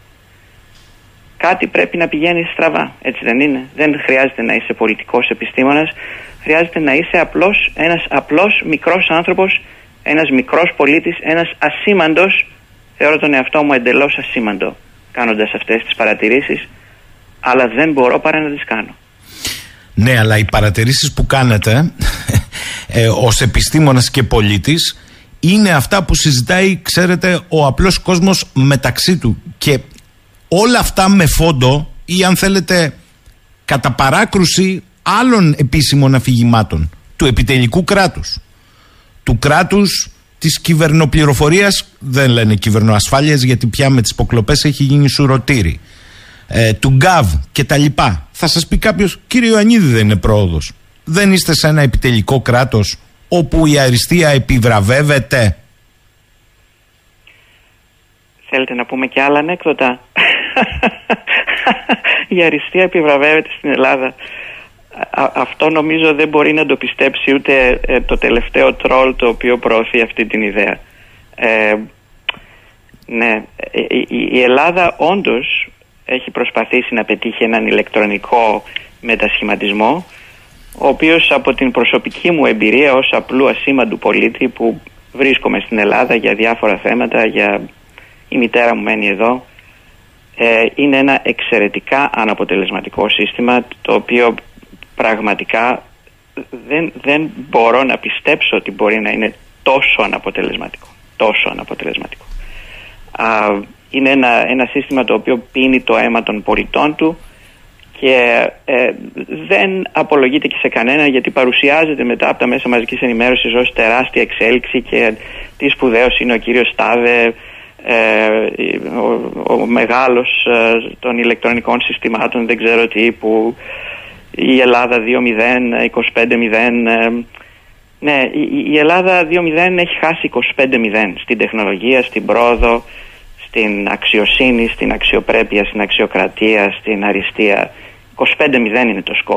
S1: Κάτι πρέπει να πηγαίνει στραβά, έτσι δεν είναι? Δεν χρειάζεται να είσαι πολιτικός επιστήμονας, χρειάζεται να είσαι απλώς ένας απλός μικρός άνθρωπος, ένας μικρός πολίτης, ένας ασήμαντος. Θεωρώ τον εαυτό μου εντελώς ασήμαντο κάνοντας αυτές τις παρατηρήσεις, αλλά δεν μπορώ παρά να τις κάνω.
S2: Ναι, αλλά οι παρατηρήσεις που κάνετε ε, ως επιστήμονας και πολίτης είναι αυτά που συζητάει, ξέρετε, ο απλός κόσμος μεταξύ του, και όλα αυτά με φόντο ή, αν θέλετε, κατά παράκρουση άλλων επίσημων αφηγημάτων του επιτελικού κράτους, του κράτους της κυβερνοπληροφορίας, δεν λένε κυβερνοασφάλειας γιατί πια με τις υποκλοπές έχει γίνει σουρωτήρι, ε, του γκαβ και τα λοιπά. Θα σας πει κάποιος, κύριε Ιωαννίδη, δεν είναι πρόοδος? Δεν είστε σε ένα επιτελικό κράτος όπου η αριστεία επιβραβεύεται?
S1: Θέλετε να πούμε και άλλα ανέκδοτα? Η αριστεία επιβραβεύεται στην Ελλάδα. Α, αυτό νομίζω δεν μπορεί να το πιστέψει ούτε ε, το τελευταίο τρόλ το οποίο προωθεί αυτή την ιδέα. Ε, ναι, η, η Ελλάδα όντως έχει προσπαθήσει να πετύχει έναν ηλεκτρονικό μετασχηματισμό, ο οποίος από την προσωπική μου εμπειρία ως απλού ασήμαντου πολίτη που βρίσκομαι στην Ελλάδα για διάφορα θέματα, για η μητέρα μου μένει εδώ, ε, είναι ένα εξαιρετικά αναποτελεσματικό σύστημα, το οποίο πραγματικά δεν, δεν μπορώ να πιστέψω ότι μπορεί να είναι τόσο αναποτελεσματικό. Τόσο αναποτελεσματικό. Α, είναι ένα, ένα σύστημα το οποίο πίνει το αίμα των πολιτών του και ε, δεν απολογείται και σε κανένα, γιατί παρουσιάζεται μετά από τα μέσα μαζικής ενημέρωσης ως τεράστια εξέλιξη και τι σπουδαίος είναι ο κύριος Τάδε, ε, ο, ο μεγάλος ε, των ηλεκτρονικών συστημάτων, δεν ξέρω τι, που η Ελλάδα δύο μηδέν, είκοσι πέντε μηδέν. Ε, ναι, η, η Ελλάδα δύο μηδέν έχει χάσει είκοσι πέντε μηδέν στην τεχνολογία, στην πρόοδο, στην αξιοσύνη, στην αξιοπρέπεια, στην αξιοκρατία, στην αριστεία. είκοσι πέντε μηδέν είναι το σκορ.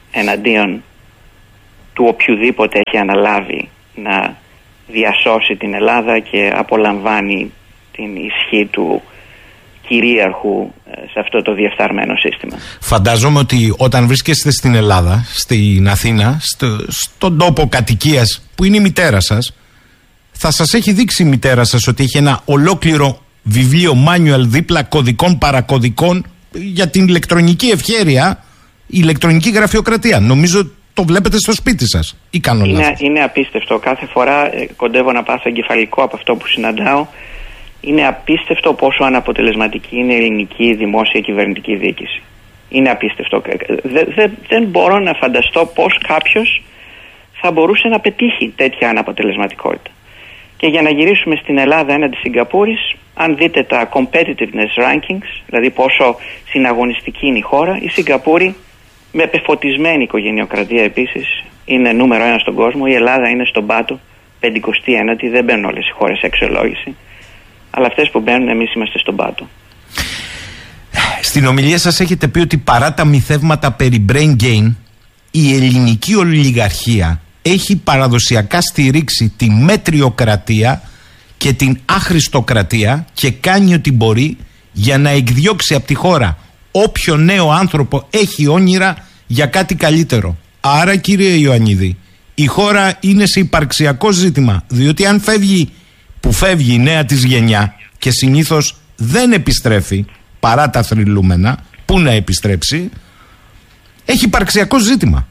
S1: εναντίον του οποιοδήποτε έχει αναλάβει να διασώσει την Ελλάδα και απολαμβάνει την ισχύ του κυρίαρχου σε αυτό το διεφθαρμένο σύστημα.
S2: Φαντάζομαι ότι όταν βρίσκεστε στην Ελλάδα, στην Αθήνα, στο, στον τόπο κατοικίας που είναι η μητέρα σας, θα σας έχει δείξει η μητέρα σας ότι έχει ένα ολόκληρο βιβλίο manual δίπλα κωδικών παρακωδικών για την ηλεκτρονική ευχέρεια, η ηλεκτρονική γραφειοκρατία. Νομίζω το βλέπετε στο σπίτι σας, ή κάνω
S1: είναι,
S2: λάθος?
S1: Είναι απίστευτο. Κάθε φορά ε, κοντεύω να πάθω εγκεφαλικό από αυτό που συναντάω. Είναι απίστευτο πόσο αναποτελεσματική είναι η ελληνική δημόσια κυβερνητική διοίκηση. Είναι απίστευτο. Δε, δε, δεν μπορώ να φανταστώ πώς κάποιος θα μπορούσε να πετύχει τέτοια αναποτελεσματικότητα. Και για να γυρίσουμε στην Ελλάδα έναντι Σιγκαπούρης, αν δείτε τα competitiveness rankings, δηλαδή πόσο συναγωνιστική είναι η χώρα, η Σιγκαπούρη με πεφωτισμένη οικογενειοκρατία επίσης είναι νούμερο ένα στον κόσμο. Η Ελλάδα είναι στον πάτο, πεντηκοστή ένατη, δεν μπαίνουν όλες οι χώρες σε αξιολόγηση. Αλλά αυτές που μπαίνουν, εμείς είμαστε στον πάτο.
S2: Στην ομιλία σας έχετε πει ότι παρά τα μυθεύματα περί brain gain, η ελληνική ολιγαρχία έχει παραδοσιακά στηρίξει τη μέτριοκρατία και την άχρηστοκρατία και κάνει ό,τι μπορεί για να εκδιώξει από τη χώρα όποιο νέο άνθρωπο έχει όνειρα για κάτι καλύτερο. Άρα, κύριε Ιωαννίδη, η χώρα είναι σε υπαρξιακό ζήτημα, διότι αν φεύγει που φεύγει η νέα της γενιά και συνήθως δεν επιστρέφει παρά τα θρυλούμενα, πού να επιστρέψει, έχει υπαρξιακό ζήτημα.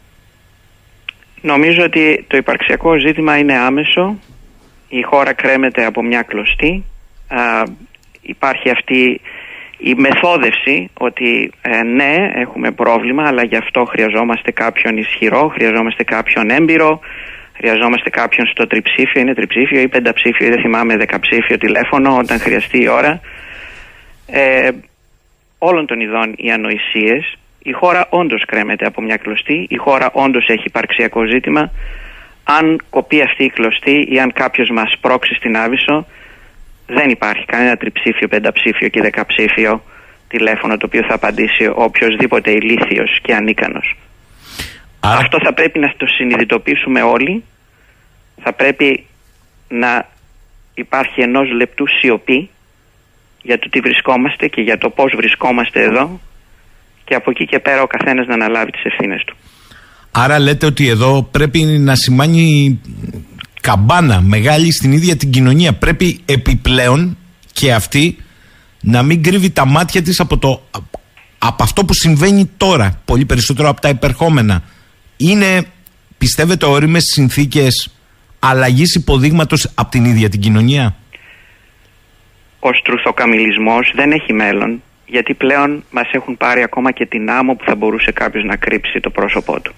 S1: Νομίζω ότι το υπαρξιακό ζήτημα είναι άμεσο. Η χώρα κρέμεται από μια κλωστή. Α, υπάρχει αυτή η μεθόδευση ότι ε, ναι, έχουμε πρόβλημα, αλλά γι' αυτό χρειαζόμαστε κάποιον ισχυρό, χρειαζόμαστε κάποιον έμπειρο, χρειαζόμαστε κάποιον στο τριψήφιο, είναι τριψήφιο ή πενταψήφιο ή δεν θυμάμαι, δεκαψήφιο τηλέφωνο όταν χρειαστεί η ώρα. Ε, όλων των ειδών οι ανοησίες. Η χώρα όντως κρέμεται από μια κλωστή, η χώρα όντως έχει υπαρξιακό ζήτημα. Αν κοπεί αυτή η κλωστή ή αν κάποιος μας πρόξει στην Άβυσσο, δεν υπάρχει κανένα τριψήφιο, πενταψήφιο και δεκαψήφιο τηλέφωνο το οποίο θα απαντήσει οποιοσδήποτε ηλίθιος και ανίκανος. Α. Αυτό θα πρέπει να το συνειδητοποιήσουμε όλοι. Θα πρέπει να υπάρχει ενός λεπτού σιωπή για το τι βρισκόμαστε και για το πώς βρισκόμαστε εδώ, και από εκεί και πέρα ο καθένας να αναλάβει τις ευθύνες του.
S2: Άρα λέτε ότι εδώ πρέπει να σημάνει καμπάνα μεγάλη στην ίδια την κοινωνία. Πρέπει επιπλέον και αυτή να μην κρύβει τα μάτια της από, το, από αυτό που συμβαίνει τώρα, πολύ περισσότερο από τα υπερχόμενα. Είναι, πιστεύετε, όριμες συνθήκες αλλαγής υποδείγματος από την ίδια την κοινωνία?
S1: Ο στρουθοκαμιλισμός δεν έχει μέλλον, γιατί πλέον μας έχουν πάρει ακόμα και την άμμο που θα μπορούσε κάποιος να κρύψει το πρόσωπό του.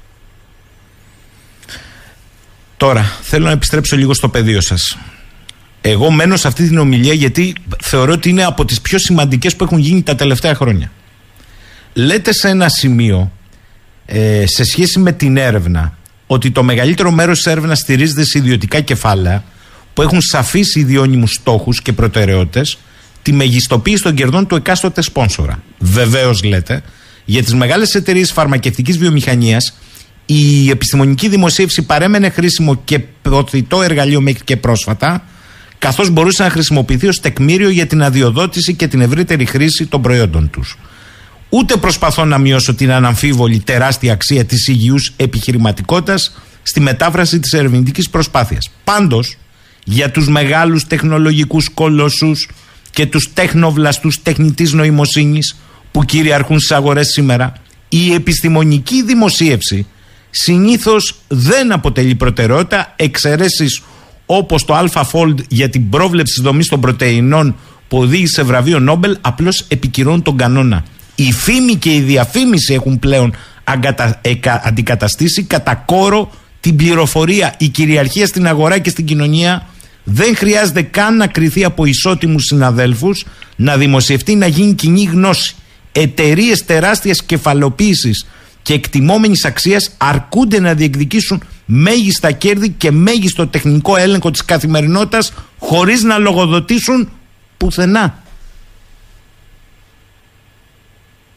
S2: Τώρα, θέλω να επιστρέψω λίγο στο πεδίο σας. Εγώ μένω σε αυτή την ομιλία γιατί θεωρώ ότι είναι από τις πιο σημαντικές που έχουν γίνει τα τελευταία χρόνια. Λέτε σε ένα σημείο, ε, σε σχέση με την έρευνα, ότι το μεγαλύτερο μέρος της έρευνας στηρίζεται σε ιδιωτικά κεφάλαια που έχουν σαφείς ιδιώνυμους στόχους και προτεραιότητες, τη μεγιστοποίηση των κερδών του εκάστοτε σπόνσορα. Βεβαίως, λέτε, για τις μεγάλες εταιρείες φαρμακευτικής βιομηχανίας η επιστημονική δημοσίευση παρέμενε χρήσιμο και προωθητό εργαλείο μέχρι και πρόσφατα, καθώς μπορούσε να χρησιμοποιηθεί ως τεκμήριο για την αδειοδότηση και την ευρύτερη χρήση των προϊόντων τους. Ούτε προσπαθώ να μειώσω την αναμφίβολη τεράστια αξία της υγιούς επιχειρηματικότητας στη μετάφραση της ερευνητικής προσπάθειας. Πάντως, για τους μεγάλους τεχνολογικούς κολοσσούς και τους τεχνοβλαστούς τεχνητής νοημοσύνης που κυριαρχούν στις αγορές σήμερα, η επιστημονική δημοσίευση συνήθως δεν αποτελεί προτεραιότητα, εξαιρέσεις όπως το AlphaFold για την πρόβλεψη της δομής των πρωτεϊνών που οδήγησε βραβείο Νόμπελ απλώς επικυρώνουν τον κανόνα. Η φήμη και η διαφήμιση έχουν πλέον αγκατα... εκα... αντικαταστήσει κατά κόρο την πληροφορία. Η κυριαρχία στην αγορά και στην κοινωνία δεν χρειάζεται καν να κριθεί από ισότιμους συναδέλφους, να δημοσιευτεί, να γίνει κοινή γνώση. Εταιρείες τεράστιας κεφαλοποίησης και εκτιμόμενης αξίας αρκούνται να διεκδικήσουν μέγιστα κέρδη και μέγιστο τεχνικό έλεγχο της καθημερινότητας χωρίς να λογοδοτήσουν πουθενά.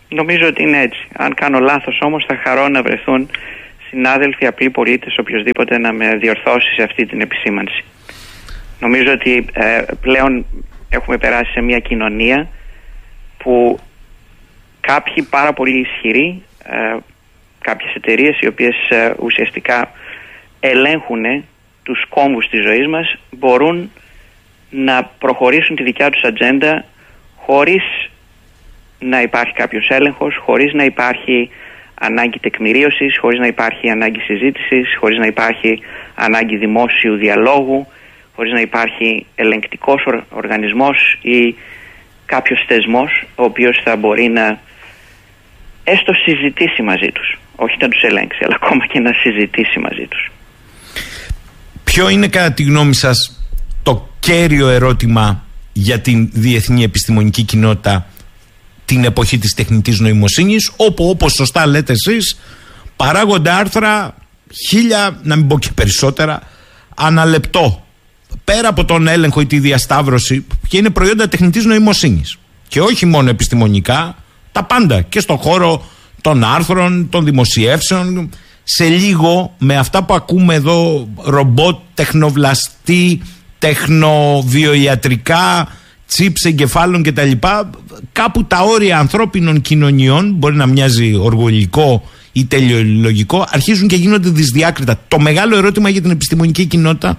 S1: Νομίζω ότι είναι έτσι. Αν κάνω λάθος όμως, θα χαρώ να βρεθούν συνάδελφοι, απλοί πολίτες, οποιοδήποτε να με διορθώσει σε αυτή την επισήμανση. Νομίζω ότι ε, πλέον έχουμε περάσει σε μια κοινωνία που κάποιοι πάρα πολύ ισχυροί, ε, κάποιες εταιρείες οι οποίες ε, ουσιαστικά ελέγχουν τους κόμβους της ζωής μας, μπορούν να προχωρήσουν τη δικιά τους ατζέντα χωρίς να υπάρχει κάποιος έλεγχος, χωρίς να υπάρχει ανάγκη τεκμηρίωσης, χωρίς να υπάρχει ανάγκη συζήτησης, χωρίς να υπάρχει ανάγκη δημόσιου διαλόγου, χωρίς να υπάρχει ελεγκτικός οργανισμός ή κάποιος θεσμός ο οποίος θα μπορεί να έστω συζητήσει μαζί τους. Όχι να τους ελέγξει, αλλά ακόμα και να συζητήσει μαζί τους.
S2: Ποιο είναι κατά τη γνώμη σας το κέριο ερώτημα για την διεθνή επιστημονική κοινότητα την εποχή της τεχνητής νοημοσύνης, όπου, όπως σωστά λέτε εσείς, παράγονται άρθρα χίλια, να μην πω και περισσότερα, αναλεπτό, πέρα από τον έλεγχο ή τη διασταύρωση, και είναι προϊόντα τεχνητής νοημοσύνης. Και όχι μόνο επιστημονικά, τα πάντα, και στον χώρο των άρθρων, των δημοσιεύσεων. Σε λίγο, με αυτά που ακούμε εδώ, ρομπότ, τεχνοβλαστή, τεχνοβιοιατρικά, τσίπς εγκεφάλων κτλ., κάπου τα όρια ανθρώπινων κοινωνιών, μπορεί να μοιάζει οργολικό ή τελειολογικό, αρχίζουν και γίνονται δυσδιάκριτα. Το μεγάλο ερώτημα για την επιστημονική κοινότητα.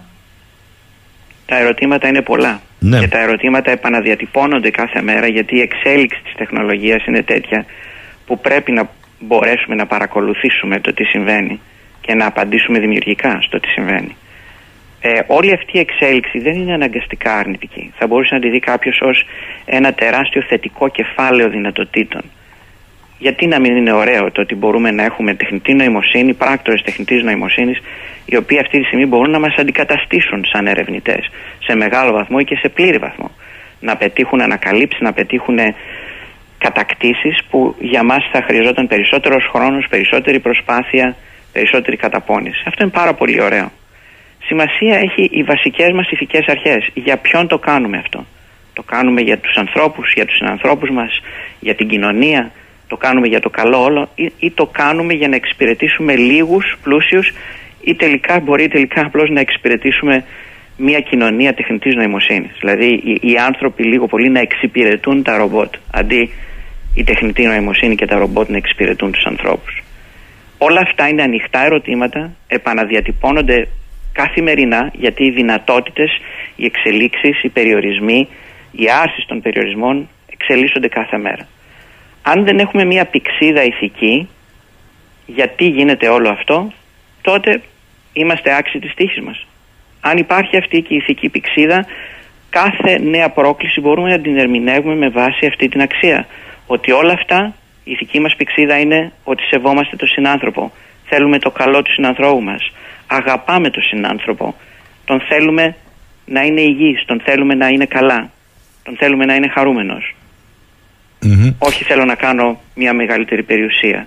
S1: Τα ερωτήματα είναι πολλά.
S2: Ναι.
S1: Και τα ερωτήματα επαναδιατυπώνονται κάθε μέρα, γιατί η εξέλιξη της τεχνολογίας είναι τέτοια που πρέπει να μπορέσουμε να παρακολουθήσουμε το τι συμβαίνει και να απαντήσουμε δημιουργικά στο τι συμβαίνει. Ε, όλη αυτή η εξέλιξη δεν είναι αναγκαστικά αρνητική. Θα μπορούσε να τη δει κάποιος ως ένα τεράστιο θετικό κεφάλαιο δυνατοτήτων. Γιατί να μην είναι ωραίο το ότι μπορούμε να έχουμε τεχνητή νοημοσύνη, πράκτορες τεχνητής νοημοσύνης, οι οποίοι αυτή τη στιγμή μπορούν να μας αντικαταστήσουν σαν ερευνητές σε μεγάλο βαθμό και σε πλήρη βαθμό. Να πετύχουν ανακαλύψεις, να πετύχουν κατακτήσεις που για μας θα χρειαζόταν περισσότερος χρόνος, περισσότερη προσπάθεια, περισσότερη καταπώνηση. Αυτό είναι πάρα πολύ ωραίο. Σημασία έχει οι βασικές μας ηθικές αρχές. Για ποιον το κάνουμε αυτό? Το κάνουμε για τους ανθρώπους, για τους συνανθρώπους μας, για την κοινωνία? Το κάνουμε για το καλό όλο ή, ή το κάνουμε για να εξυπηρετήσουμε λίγους πλούσιους, ή τελικά μπορεί τελικά απλώς να εξυπηρετήσουμε μια κοινωνία τεχνητής νοημοσύνης? Δηλαδή οι, οι άνθρωποι λίγο πολύ να εξυπηρετούν τα ρομπότ, αντί η τεχνητή νοημοσύνη και τα ρομπότ να εξυπηρετούν τους ανθρώπους. Όλα αυτά είναι ανοιχτά ερωτήματα, επαναδιατυπώνονται καθημερινά, γιατί οι δυνατότητες, οι εξελίξεις, οι περιορισμοί, οι άρσεις των περιορισμών εξελίσσονται κάθε μέρα. Αν δεν έχουμε μια πυξίδα ηθική γιατί γίνεται όλο αυτό, τότε είμαστε άξιοι της τύχης μας. Αν υπάρχει αυτή και η ηθική πυξίδα, κάθε νέα πρόκληση μπορούμε να την ερμηνεύουμε με βάση αυτή την αξία. Ότι όλα αυτά, η ηθική μας πυξίδα είναι ότι σεβόμαστε τον συνάνθρωπο, θέλουμε το καλό του συνανθρώπου μας, αγαπάμε τον συνάνθρωπο, τον θέλουμε να είναι υγιής, τον θέλουμε να είναι καλά, τον θέλουμε να είναι χαρούμενος. Mm-hmm. Όχι θέλω να κάνω μια μεγαλύτερη περιουσία.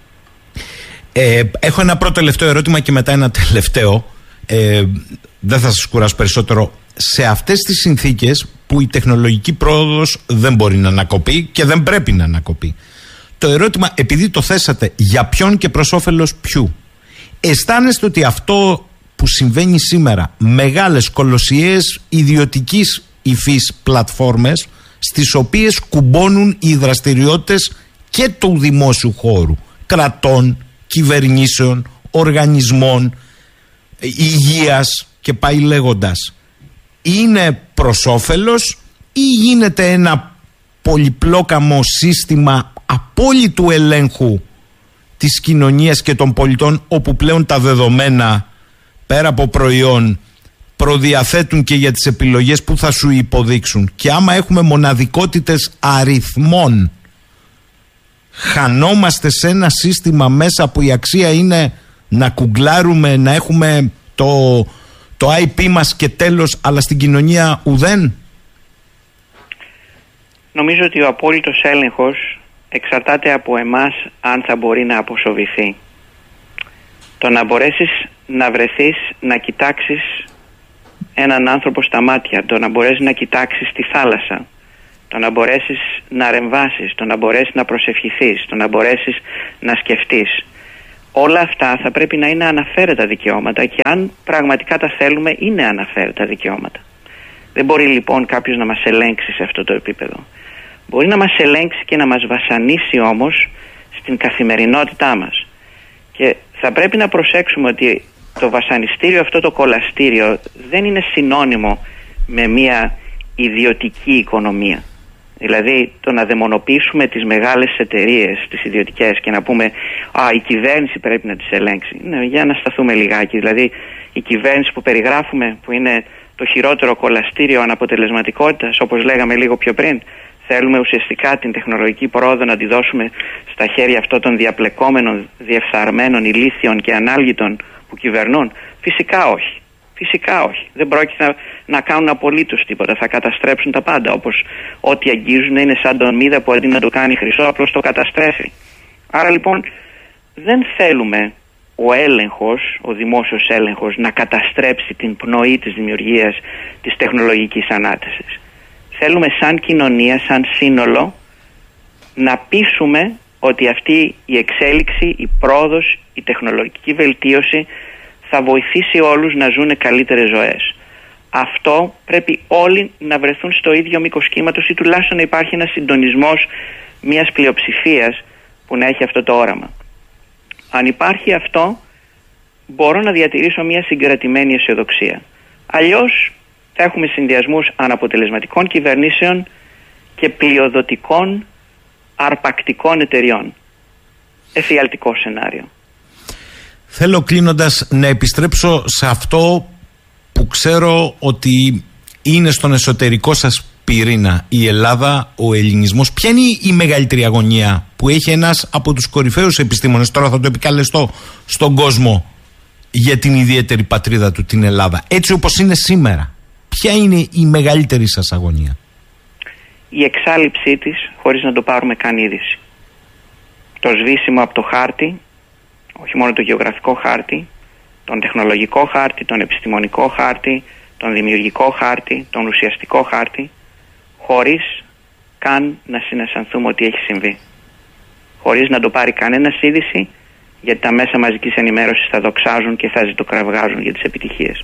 S2: Ε, έχω ένα πρώτο τελευταίο ερώτημα και μετά ένα τελευταίο. Ε, δεν θα σας κουράσω περισσότερο. Σε αυτές τις συνθήκες που η τεχνολογική πρόοδος δεν μπορεί να ανακοπεί και δεν πρέπει να ανακοπεί, το ερώτημα, επειδή το θέσατε, για ποιον και προς όφελος ποιου, αισθάνεστε ότι αυτό που συμβαίνει σήμερα, μεγάλες κολοσιαίες ιδιωτικής υφής πλατφόρμες, στις οποίες κουμπώνουν οι δραστηριότητες και του δημόσιου χώρου, κρατών, κυβερνήσεων, οργανισμών, υγείας και πάει λέγοντας, είναι προς όφελος ή γίνεται ένα πολυπλόκαμο σύστημα απόλυτου ελέγχου της κοινωνίας και των πολιτών, όπου πλέον τα δεδομένα πέρα από προϊόν προδιαθέτουν και για τις επιλογές που θα σου υποδείξουν, και άμα έχουμε μοναδικότητες αριθμών, χανόμαστε σε ένα σύστημα μέσα που η αξία είναι να κουγκλάρουμε, να έχουμε το, το άι πι μας και τέλος, αλλά στην κοινωνία ουδέν.
S1: Νομίζω ότι ο απόλυτος έλεγχος εξαρτάται από εμάς αν θα μπορεί να αποσοβηθεί. Το να μπορέσεις να βρεθείς, να κοιτάξεις έναν άνθρωπο στα μάτια, το να μπορέσεις να κοιτάξεις τη θάλασσα, το να μπορέσεις να ρεμβάσεις, το να μπορέσεις να προσευχηθείς, το να μπορέσεις να σκεφτείς. Όλα αυτά θα πρέπει να είναι αναφέρετα δικαιώματα και αν πραγματικά τα θέλουμε είναι αναφέρετα δικαιώματα. Δεν μπορεί λοιπόν κάποιος να μας ελέγξει σε αυτό το επίπεδο. Μπορεί να μας ελέγξει και να μας βασανίσει όμως στην καθημερινότητά μας. Και θα πρέπει να προσέξουμε ότι το βασανιστήριο αυτό, το κολαστήριο, δεν είναι συνώνυμο με μια ιδιωτική οικονομία. Δηλαδή το να δαιμονοποιήσουμε τις μεγάλες εταιρείες, τις ιδιωτικές και να πούμε «Α, η κυβέρνηση πρέπει να τις ελέγξει». Ναι, για να σταθούμε λιγάκι. Δηλαδή η κυβέρνηση που περιγράφουμε, που είναι το χειρότερο κολαστήριο αναποτελεσματικότητας, όπως λέγαμε λίγο πιο πριν, θέλουμε ουσιαστικά την τεχνολογική πρόοδο να τη δώσουμε στα χέρια αυτών των διαπλεκόμενων, διεφθαρμένων, ηλίθιων και ανάλγητων που κυβερνούν? Φυσικά όχι. Φυσικά όχι. Δεν πρόκειται να, να κάνουν απολύτως τίποτα. Θα καταστρέψουν τα πάντα. Όπως ό,τι αγγίζουν είναι σαν τον μύδα που αντί να το κάνει χρυσό, απλώς το καταστρέφει. Άρα λοιπόν δεν θέλουμε ο έλεγχος, ο δημόσιος έλεγχος, να καταστρέψει την πνοή της δημιουργίας της τεχνολογικής ανάτασης. Θέλουμε σαν κοινωνία, σαν σύνολο, να πείσουμε ότι αυτή η εξέλιξη, η πρόοδος, η τεχνολογική βελτίωση θα βοηθήσει όλους να ζουν καλύτερες ζωές. Αυτό πρέπει όλοι να βρεθούν στο ίδιο μήκος κύματος ή τουλάχιστον να υπάρχει ένας συντονισμός μιας πλειοψηφίας που να έχει αυτό το όραμα. Αν υπάρχει αυτό, μπορώ να διατηρήσω μια συγκρατημένη αισιοδοξία. Αλλιώς θα έχουμε συνδυασμούς αναποτελεσματικών κυβερνήσεων και πλειοδοτικών αρπακτικών εταιριών. Εφιαλτικό σενάριο.
S2: Θέλω κλείνοντας να επιστρέψω σε αυτό που ξέρω ότι είναι στον εσωτερικό σας πυρήνα, η Ελλάδα, ο ελληνισμός. Ποια είναι η μεγαλύτερη αγωνία που έχει ένας από τους κορυφαίους επιστήμονες, τώρα θα το επικαλεστώ, στον κόσμο για την ιδιαίτερη πατρίδα του, την Ελλάδα, έτσι όπως είναι σήμερα? Ποια είναι η μεγαλύτερη σας αγωνία?
S1: Η εξάλειψή της χωρίς να το πάρουμε καν είδηση. Το σβήσιμο από το χάρτη, όχι μόνο το γεωγραφικό χάρτη, τον τεχνολογικό χάρτη, τον επιστημονικό χάρτη, τον δημιουργικό χάρτη, τον ουσιαστικό χάρτη, χωρίς καν να συναισθανθούμε ότι έχει συμβεί. Χωρίς να το πάρει κανένας είδηση, γιατί τα μέσα μαζικής ενημέρωσης θα δοξάζουν και θα ζητοκραυγάζουν για τις επιτυχίες.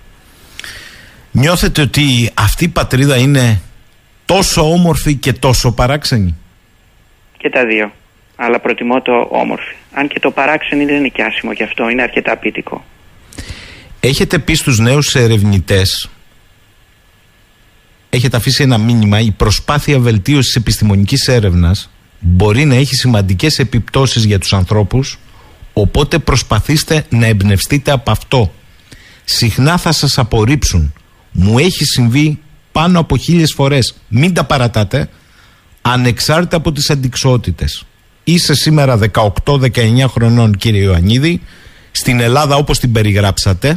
S2: Νιώθετε ότι αυτή η πατρίδα είναι τόσο όμορφη και τόσο παράξενη?
S1: Και τα δύο. Αλλά προτιμώ το όμορφη. Αν και το παράξενη δεν είναι και άσχημο, και αυτό είναι αρκετά απειτικό.
S2: Έχετε πει στους νέους ερευνητές, έχετε αφήσει ένα μήνυμα, η προσπάθεια βελτίωσης της επιστημονικής έρευνας μπορεί να έχει σημαντικές επιπτώσεις για τους ανθρώπους, οπότε προσπαθήστε να εμπνευστείτε από αυτό. Συχνά θα σας απορρίψουν. Μου έχει συμβεί πάνω από χίλιες φορές. Μην τα παρατάτε, ανεξάρτητα από τις αντιξοότητες. Είστε σήμερα δεκαοκτώ δεκαεννιά χρονών, κύριε Ιωαννίδη, στην Ελλάδα όπως την περιγράψατε,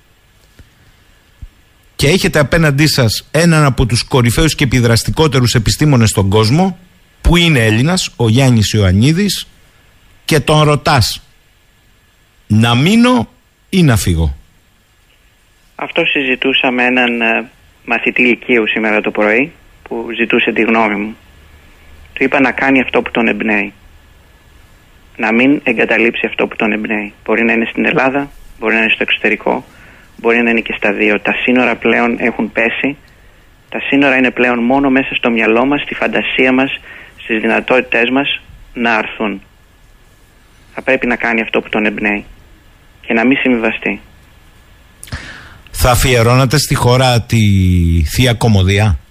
S2: και έχετε απέναντί σας έναν από τους κορυφαίους και επιδραστικότερους επιστήμονες στον κόσμο, που είναι Έλληνας, ο Γιάννης Ιωαννίδης, και τον ρωτάς να μείνω ή να φύγω.
S1: Αυτό συζητούσα με έναν ε, μαθητή λυκείου σήμερα το πρωί, που ζητούσε τη γνώμη μου. Του είπα να κάνει αυτό που τον εμπνέει. Να μην εγκαταλείψει αυτό που τον εμπνέει. Μπορεί να είναι στην Ελλάδα, μπορεί να είναι στο εξωτερικό, μπορεί να είναι και στα δύο. Τα σύνορα πλέον έχουν πέσει. Τα σύνορα είναι πλέον μόνο μέσα στο μυαλό μας, στη φαντασία μας, στις δυνατότητές μας να αρθούν. Θα πρέπει να κάνει αυτό που τον εμπνέει και να μην συμβιβαστεί.
S2: Θα αφιερώνατε στη χώρα τη Θεία Κωμωδία?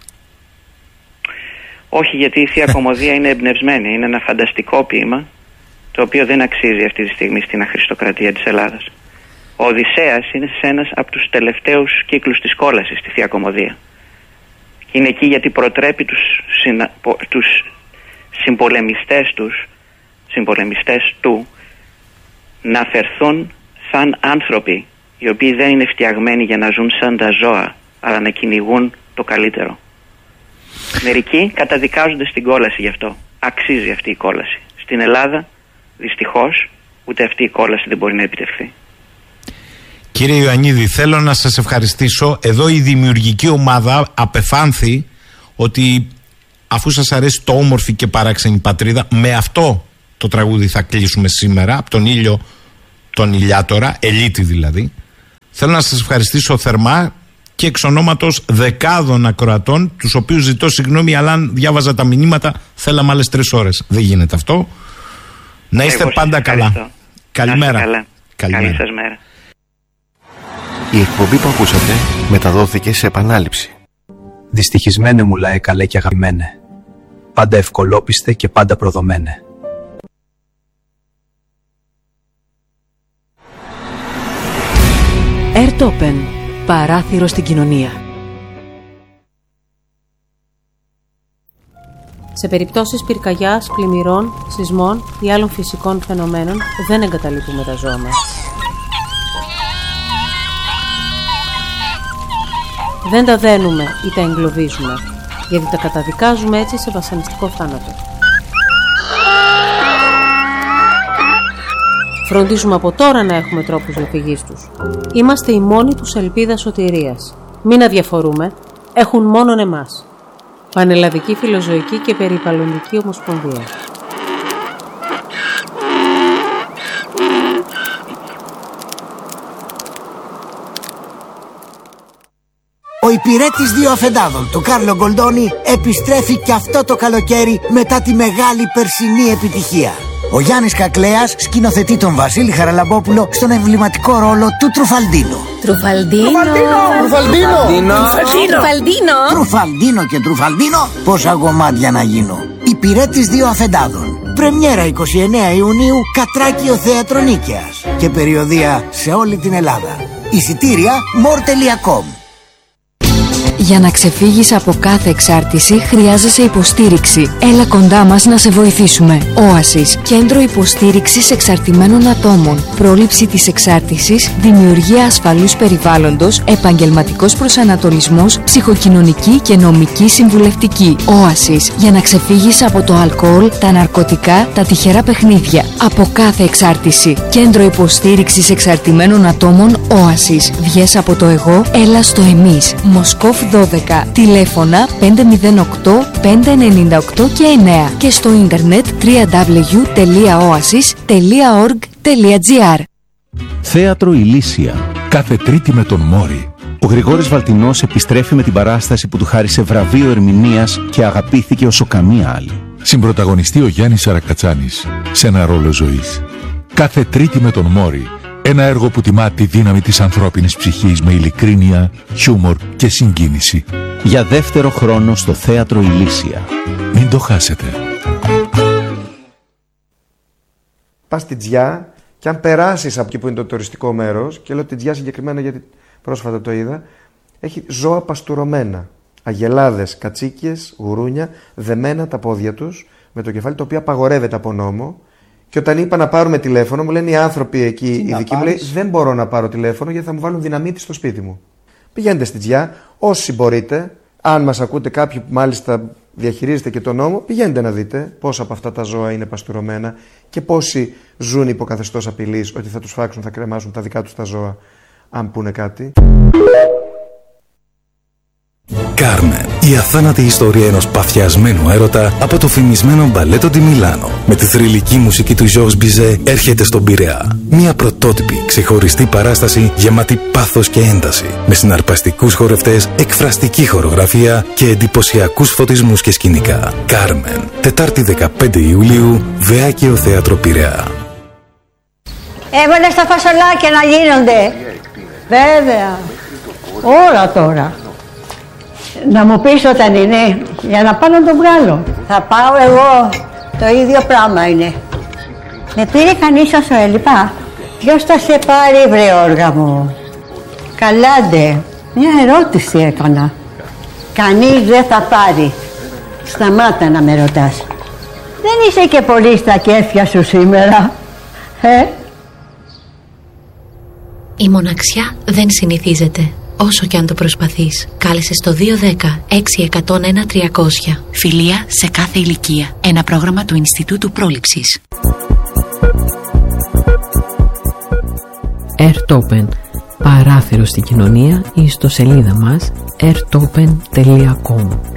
S1: Όχι, γιατί η Θεία Κωμωδία είναι εμπνευσμένη. Είναι ένα φανταστικό ποίημα, το οποίο δεν αξίζει αυτή τη στιγμή στην αχρηστοκρατία της Ελλάδας. Ο Οδυσσέας είναι σε ένας από τους τελευταίους κύκλους της κόλασης στη Θεία Κωμωδία. Είναι εκεί γιατί προτρέπει τους, συνα... τους συμπολεμιστές τους, συμπολεμιστές του, να φερθούν σαν άνθρωποι, οι οποίοι δεν είναι φτιαγμένοι για να ζουν σαν τα ζώα, αλλά να κυνηγούν το καλύτερο. Μερικοί καταδικάζονται στην κόλαση γι' αυτό. Αξίζει αυτή η κόλαση. Στην Ελλάδα, δυστυχώς, ούτε αυτή η κόλαση δεν μπορεί να επιτευχθεί.
S2: Κύριε Ιωαννίδη, θέλω να σας ευχαριστήσω. Εδώ η δημιουργική ομάδα απεφάνθη ότι αφού σας αρέσει το όμορφη και παράξενη πατρίδα, με αυτό το τραγούδι θα κλείσουμε σήμερα, από τον ήλιο τον Ηλιάτορα, Ελίτη δηλαδή. Θέλω να σας ευχαριστήσω θερμά και εξ ονόματος δεκάδων ακροατών, τους οποίους ζητώ συγγνώμη, αλλά αν διάβαζα τα μηνύματα θέλαμε άλλες τρεις ώρες. Δεν γίνεται αυτό. Να είστε Εγώ πάντα καλά. Καλημέρα.
S1: Καλά.
S2: Καλημέρα.
S1: Καλή σας μέρα.
S3: Η εκπομπή που ακούσατε μεταδόθηκε σε επανάληψη.
S4: Δυστυχισμένε μου λαέ καλέ και αγαπημένε, πάντα ευκολόπιστε και πάντα προδομένε.
S5: Airtopen, παράθυρο στην κοινωνία.
S6: Σε περιπτώσεις πυρκαγιάς, πλημμυρών, σεισμών ή άλλων φυσικών φαινομένων δεν εγκαταλείπουμε τα ζώα μας. Δεν τα δένουμε ή τα εγκλωβίζουμε, γιατί τα καταδικάζουμε έτσι σε βασανιστικό θάνατο. Φροντίζουμε από τώρα να έχουμε τρόπους διαφυγής τους. Είμαστε η μόνη τους ελπίδα σωτηρίας. Μην αδιαφορούμε, έχουν μόνον εμάς. Πανελλαδική Φιλοζωική και Περιβαλλοντική Ομοσπονδία.
S7: Ο υπηρέτης δύο αφεντάδων του Κάρλο Γκολντόνι επιστρέφει και αυτό το καλοκαίρι μετά τη μεγάλη περσινή επιτυχία. Ο Γιάννης Κακλέας σκηνοθετεί τον Βασίλη Χαραλαμπόπουλο στον εμβληματικό ρόλο του Τρουφαλντίνο.
S8: Τρουφαλντίνο!
S7: Τρουφαλντίνο!
S8: Τρουφαλντίνο!
S7: Τρουφαλντίνο και Τρουφαλντίνο, πόσα κομμάτια να γίνω. Υπηρέτης δύο αφεντάδων. Πρεμιέρα εικοστή ενάτη Ιουνίου, Κατράκιο Θέατρο Νίκαιας. Και περιοδεία σε όλη την Ελλάδα. Εισιτήρια μορ τελεία κομ.
S5: Για να ξεφύγεις από κάθε εξάρτηση χρειάζεσαι υποστήριξη. Έλα κοντά μας να σε βοηθήσουμε. Oasis, κέντρο υποστήριξης εξαρτημένων ατόμων. Πρόληψη της εξάρτησης, δημιουργία ασφαλούς περιβάλλοντος, επαγγελματικός προσανατολισμός, ψυχοκοινωνική και νομική συμβουλευτική. Oasis, για να ξεφύγεις από το αλκοόλ, τα ναρκωτικά, τα τυχερά παιχνίδια. Από κάθε εξάρτηση. Κέντρο υποστήριξης εξαρτημένων ατόμων Oasis. Βγες από το εγώ, έλα στο εμείς. Μοσκόφ δώδεκα. Τηλέφωνα πέντε μηδέν οκτώ πέντε εννιά οκτώ και εννέα και στο ίντερνετ double-u double-u double-u τελεία oasis τελεία org τελεία gr.
S9: Θέατρο Ηλίσια. Κάθε Τρίτη με τον Μόρι. Ο Γρηγόρης Βαλτινός επιστρέφει με την παράσταση που του χάρισε βραβείο ερμηνείας και αγαπήθηκε όσο καμία άλλη. Συμπρωταγωνιστεί ο Γιάννης Σαρακατσάνης σε ένα ρόλο ζωής. Κάθε Τρίτη με τον Μόρι. Ένα έργο που τιμά τη δύναμη της ανθρώπινης ψυχής με ειλικρίνεια, χιούμορ και συγκίνηση. Για δεύτερο χρόνο στο Θέατρο Ηλίσια. Μην το χάσετε.
S10: Πας στη Τζιά και αν περάσεις από εκεί που είναι το τουριστικό μέρος, και λέω τη Τζιά συγκεκριμένα γιατί πρόσφατα το είδα, έχει ζώα παστουρωμένα. Αγελάδες, κατσίκιες, γουρούνια, δεμένα τα πόδια τους με το κεφάλι, το οποίο απαγορεύεται από νόμο. Και όταν είπα να πάρουμε τηλέφωνο, μου λένε οι άνθρωποι εκεί, οι δικοί μου, λέει, δεν μπορώ να πάρω τηλέφωνο γιατί θα μου βάλουν δυναμίτη στο σπίτι μου. Πηγαίνετε στη Τζιά, όσοι μπορείτε, αν μας ακούτε κάποιοι που μάλιστα διαχειρίζετε και τον νόμο, πηγαίνετε να δείτε πόσα από αυτά τα ζώα είναι παστουρωμένα και πόσοι ζουν υπό καθεστώς απειλής ότι θα τους φάξουν, θα κρεμάσουν τα δικά τους τα ζώα, αν πούνε κάτι.
S11: Κάρμεν, η αθάνατη ιστορία ενός παθιασμένου έρωτα από το φημισμένο μπαλέτο τη Μιλάνο. Με τη θρυλική μουσική του Ζορζ Μπιζέ έρχεται στον Πειραιά. Μια πρωτότυπη, ξεχωριστή παράσταση γεμάτη πάθος και ένταση. Με συναρπαστικούς χορευτές, εκφραστική χορογραφία και εντυπωσιακούς φωτισμούς και σκηνικά. Κάρμεν, Τετάρτη δεκαπέντε Ιουλίου, Βεάκαιο Θέατρο Πειραιά.
S12: Έβαλε στα φασολάκια να γίνονται. Βέβαια. Όλα τώρα. Να μου πεις όταν είναι, για να πάω να το βγάλω. Θα πάω εγώ, το ίδιο πράγμα είναι. Με πήρε κανείς όσο έλειπα. Ποιος θα σε πάρει, βρε όργα μου? Καλάντε, μια ερώτηση έκανα. Κανείς δεν θα πάρει. Σταμάτα να με ρωτάς. Δεν είσαι και πολύ στα κέφια σου σήμερα, ε?
S13: Η μοναξιά δεν συνηθίζεται. Όσο και αν το προσπαθείς, κάλεσε στο δύο δέκα έξι εκατό ένα τριακόσια. Φιλία σε κάθε ηλικία. Ένα πρόγραμμα του Ινστιτούτου Πρόληψης.
S5: Airtopen, παράθυρο στην κοινωνία, η ιστοσελίδα μας airtopen τελεία com.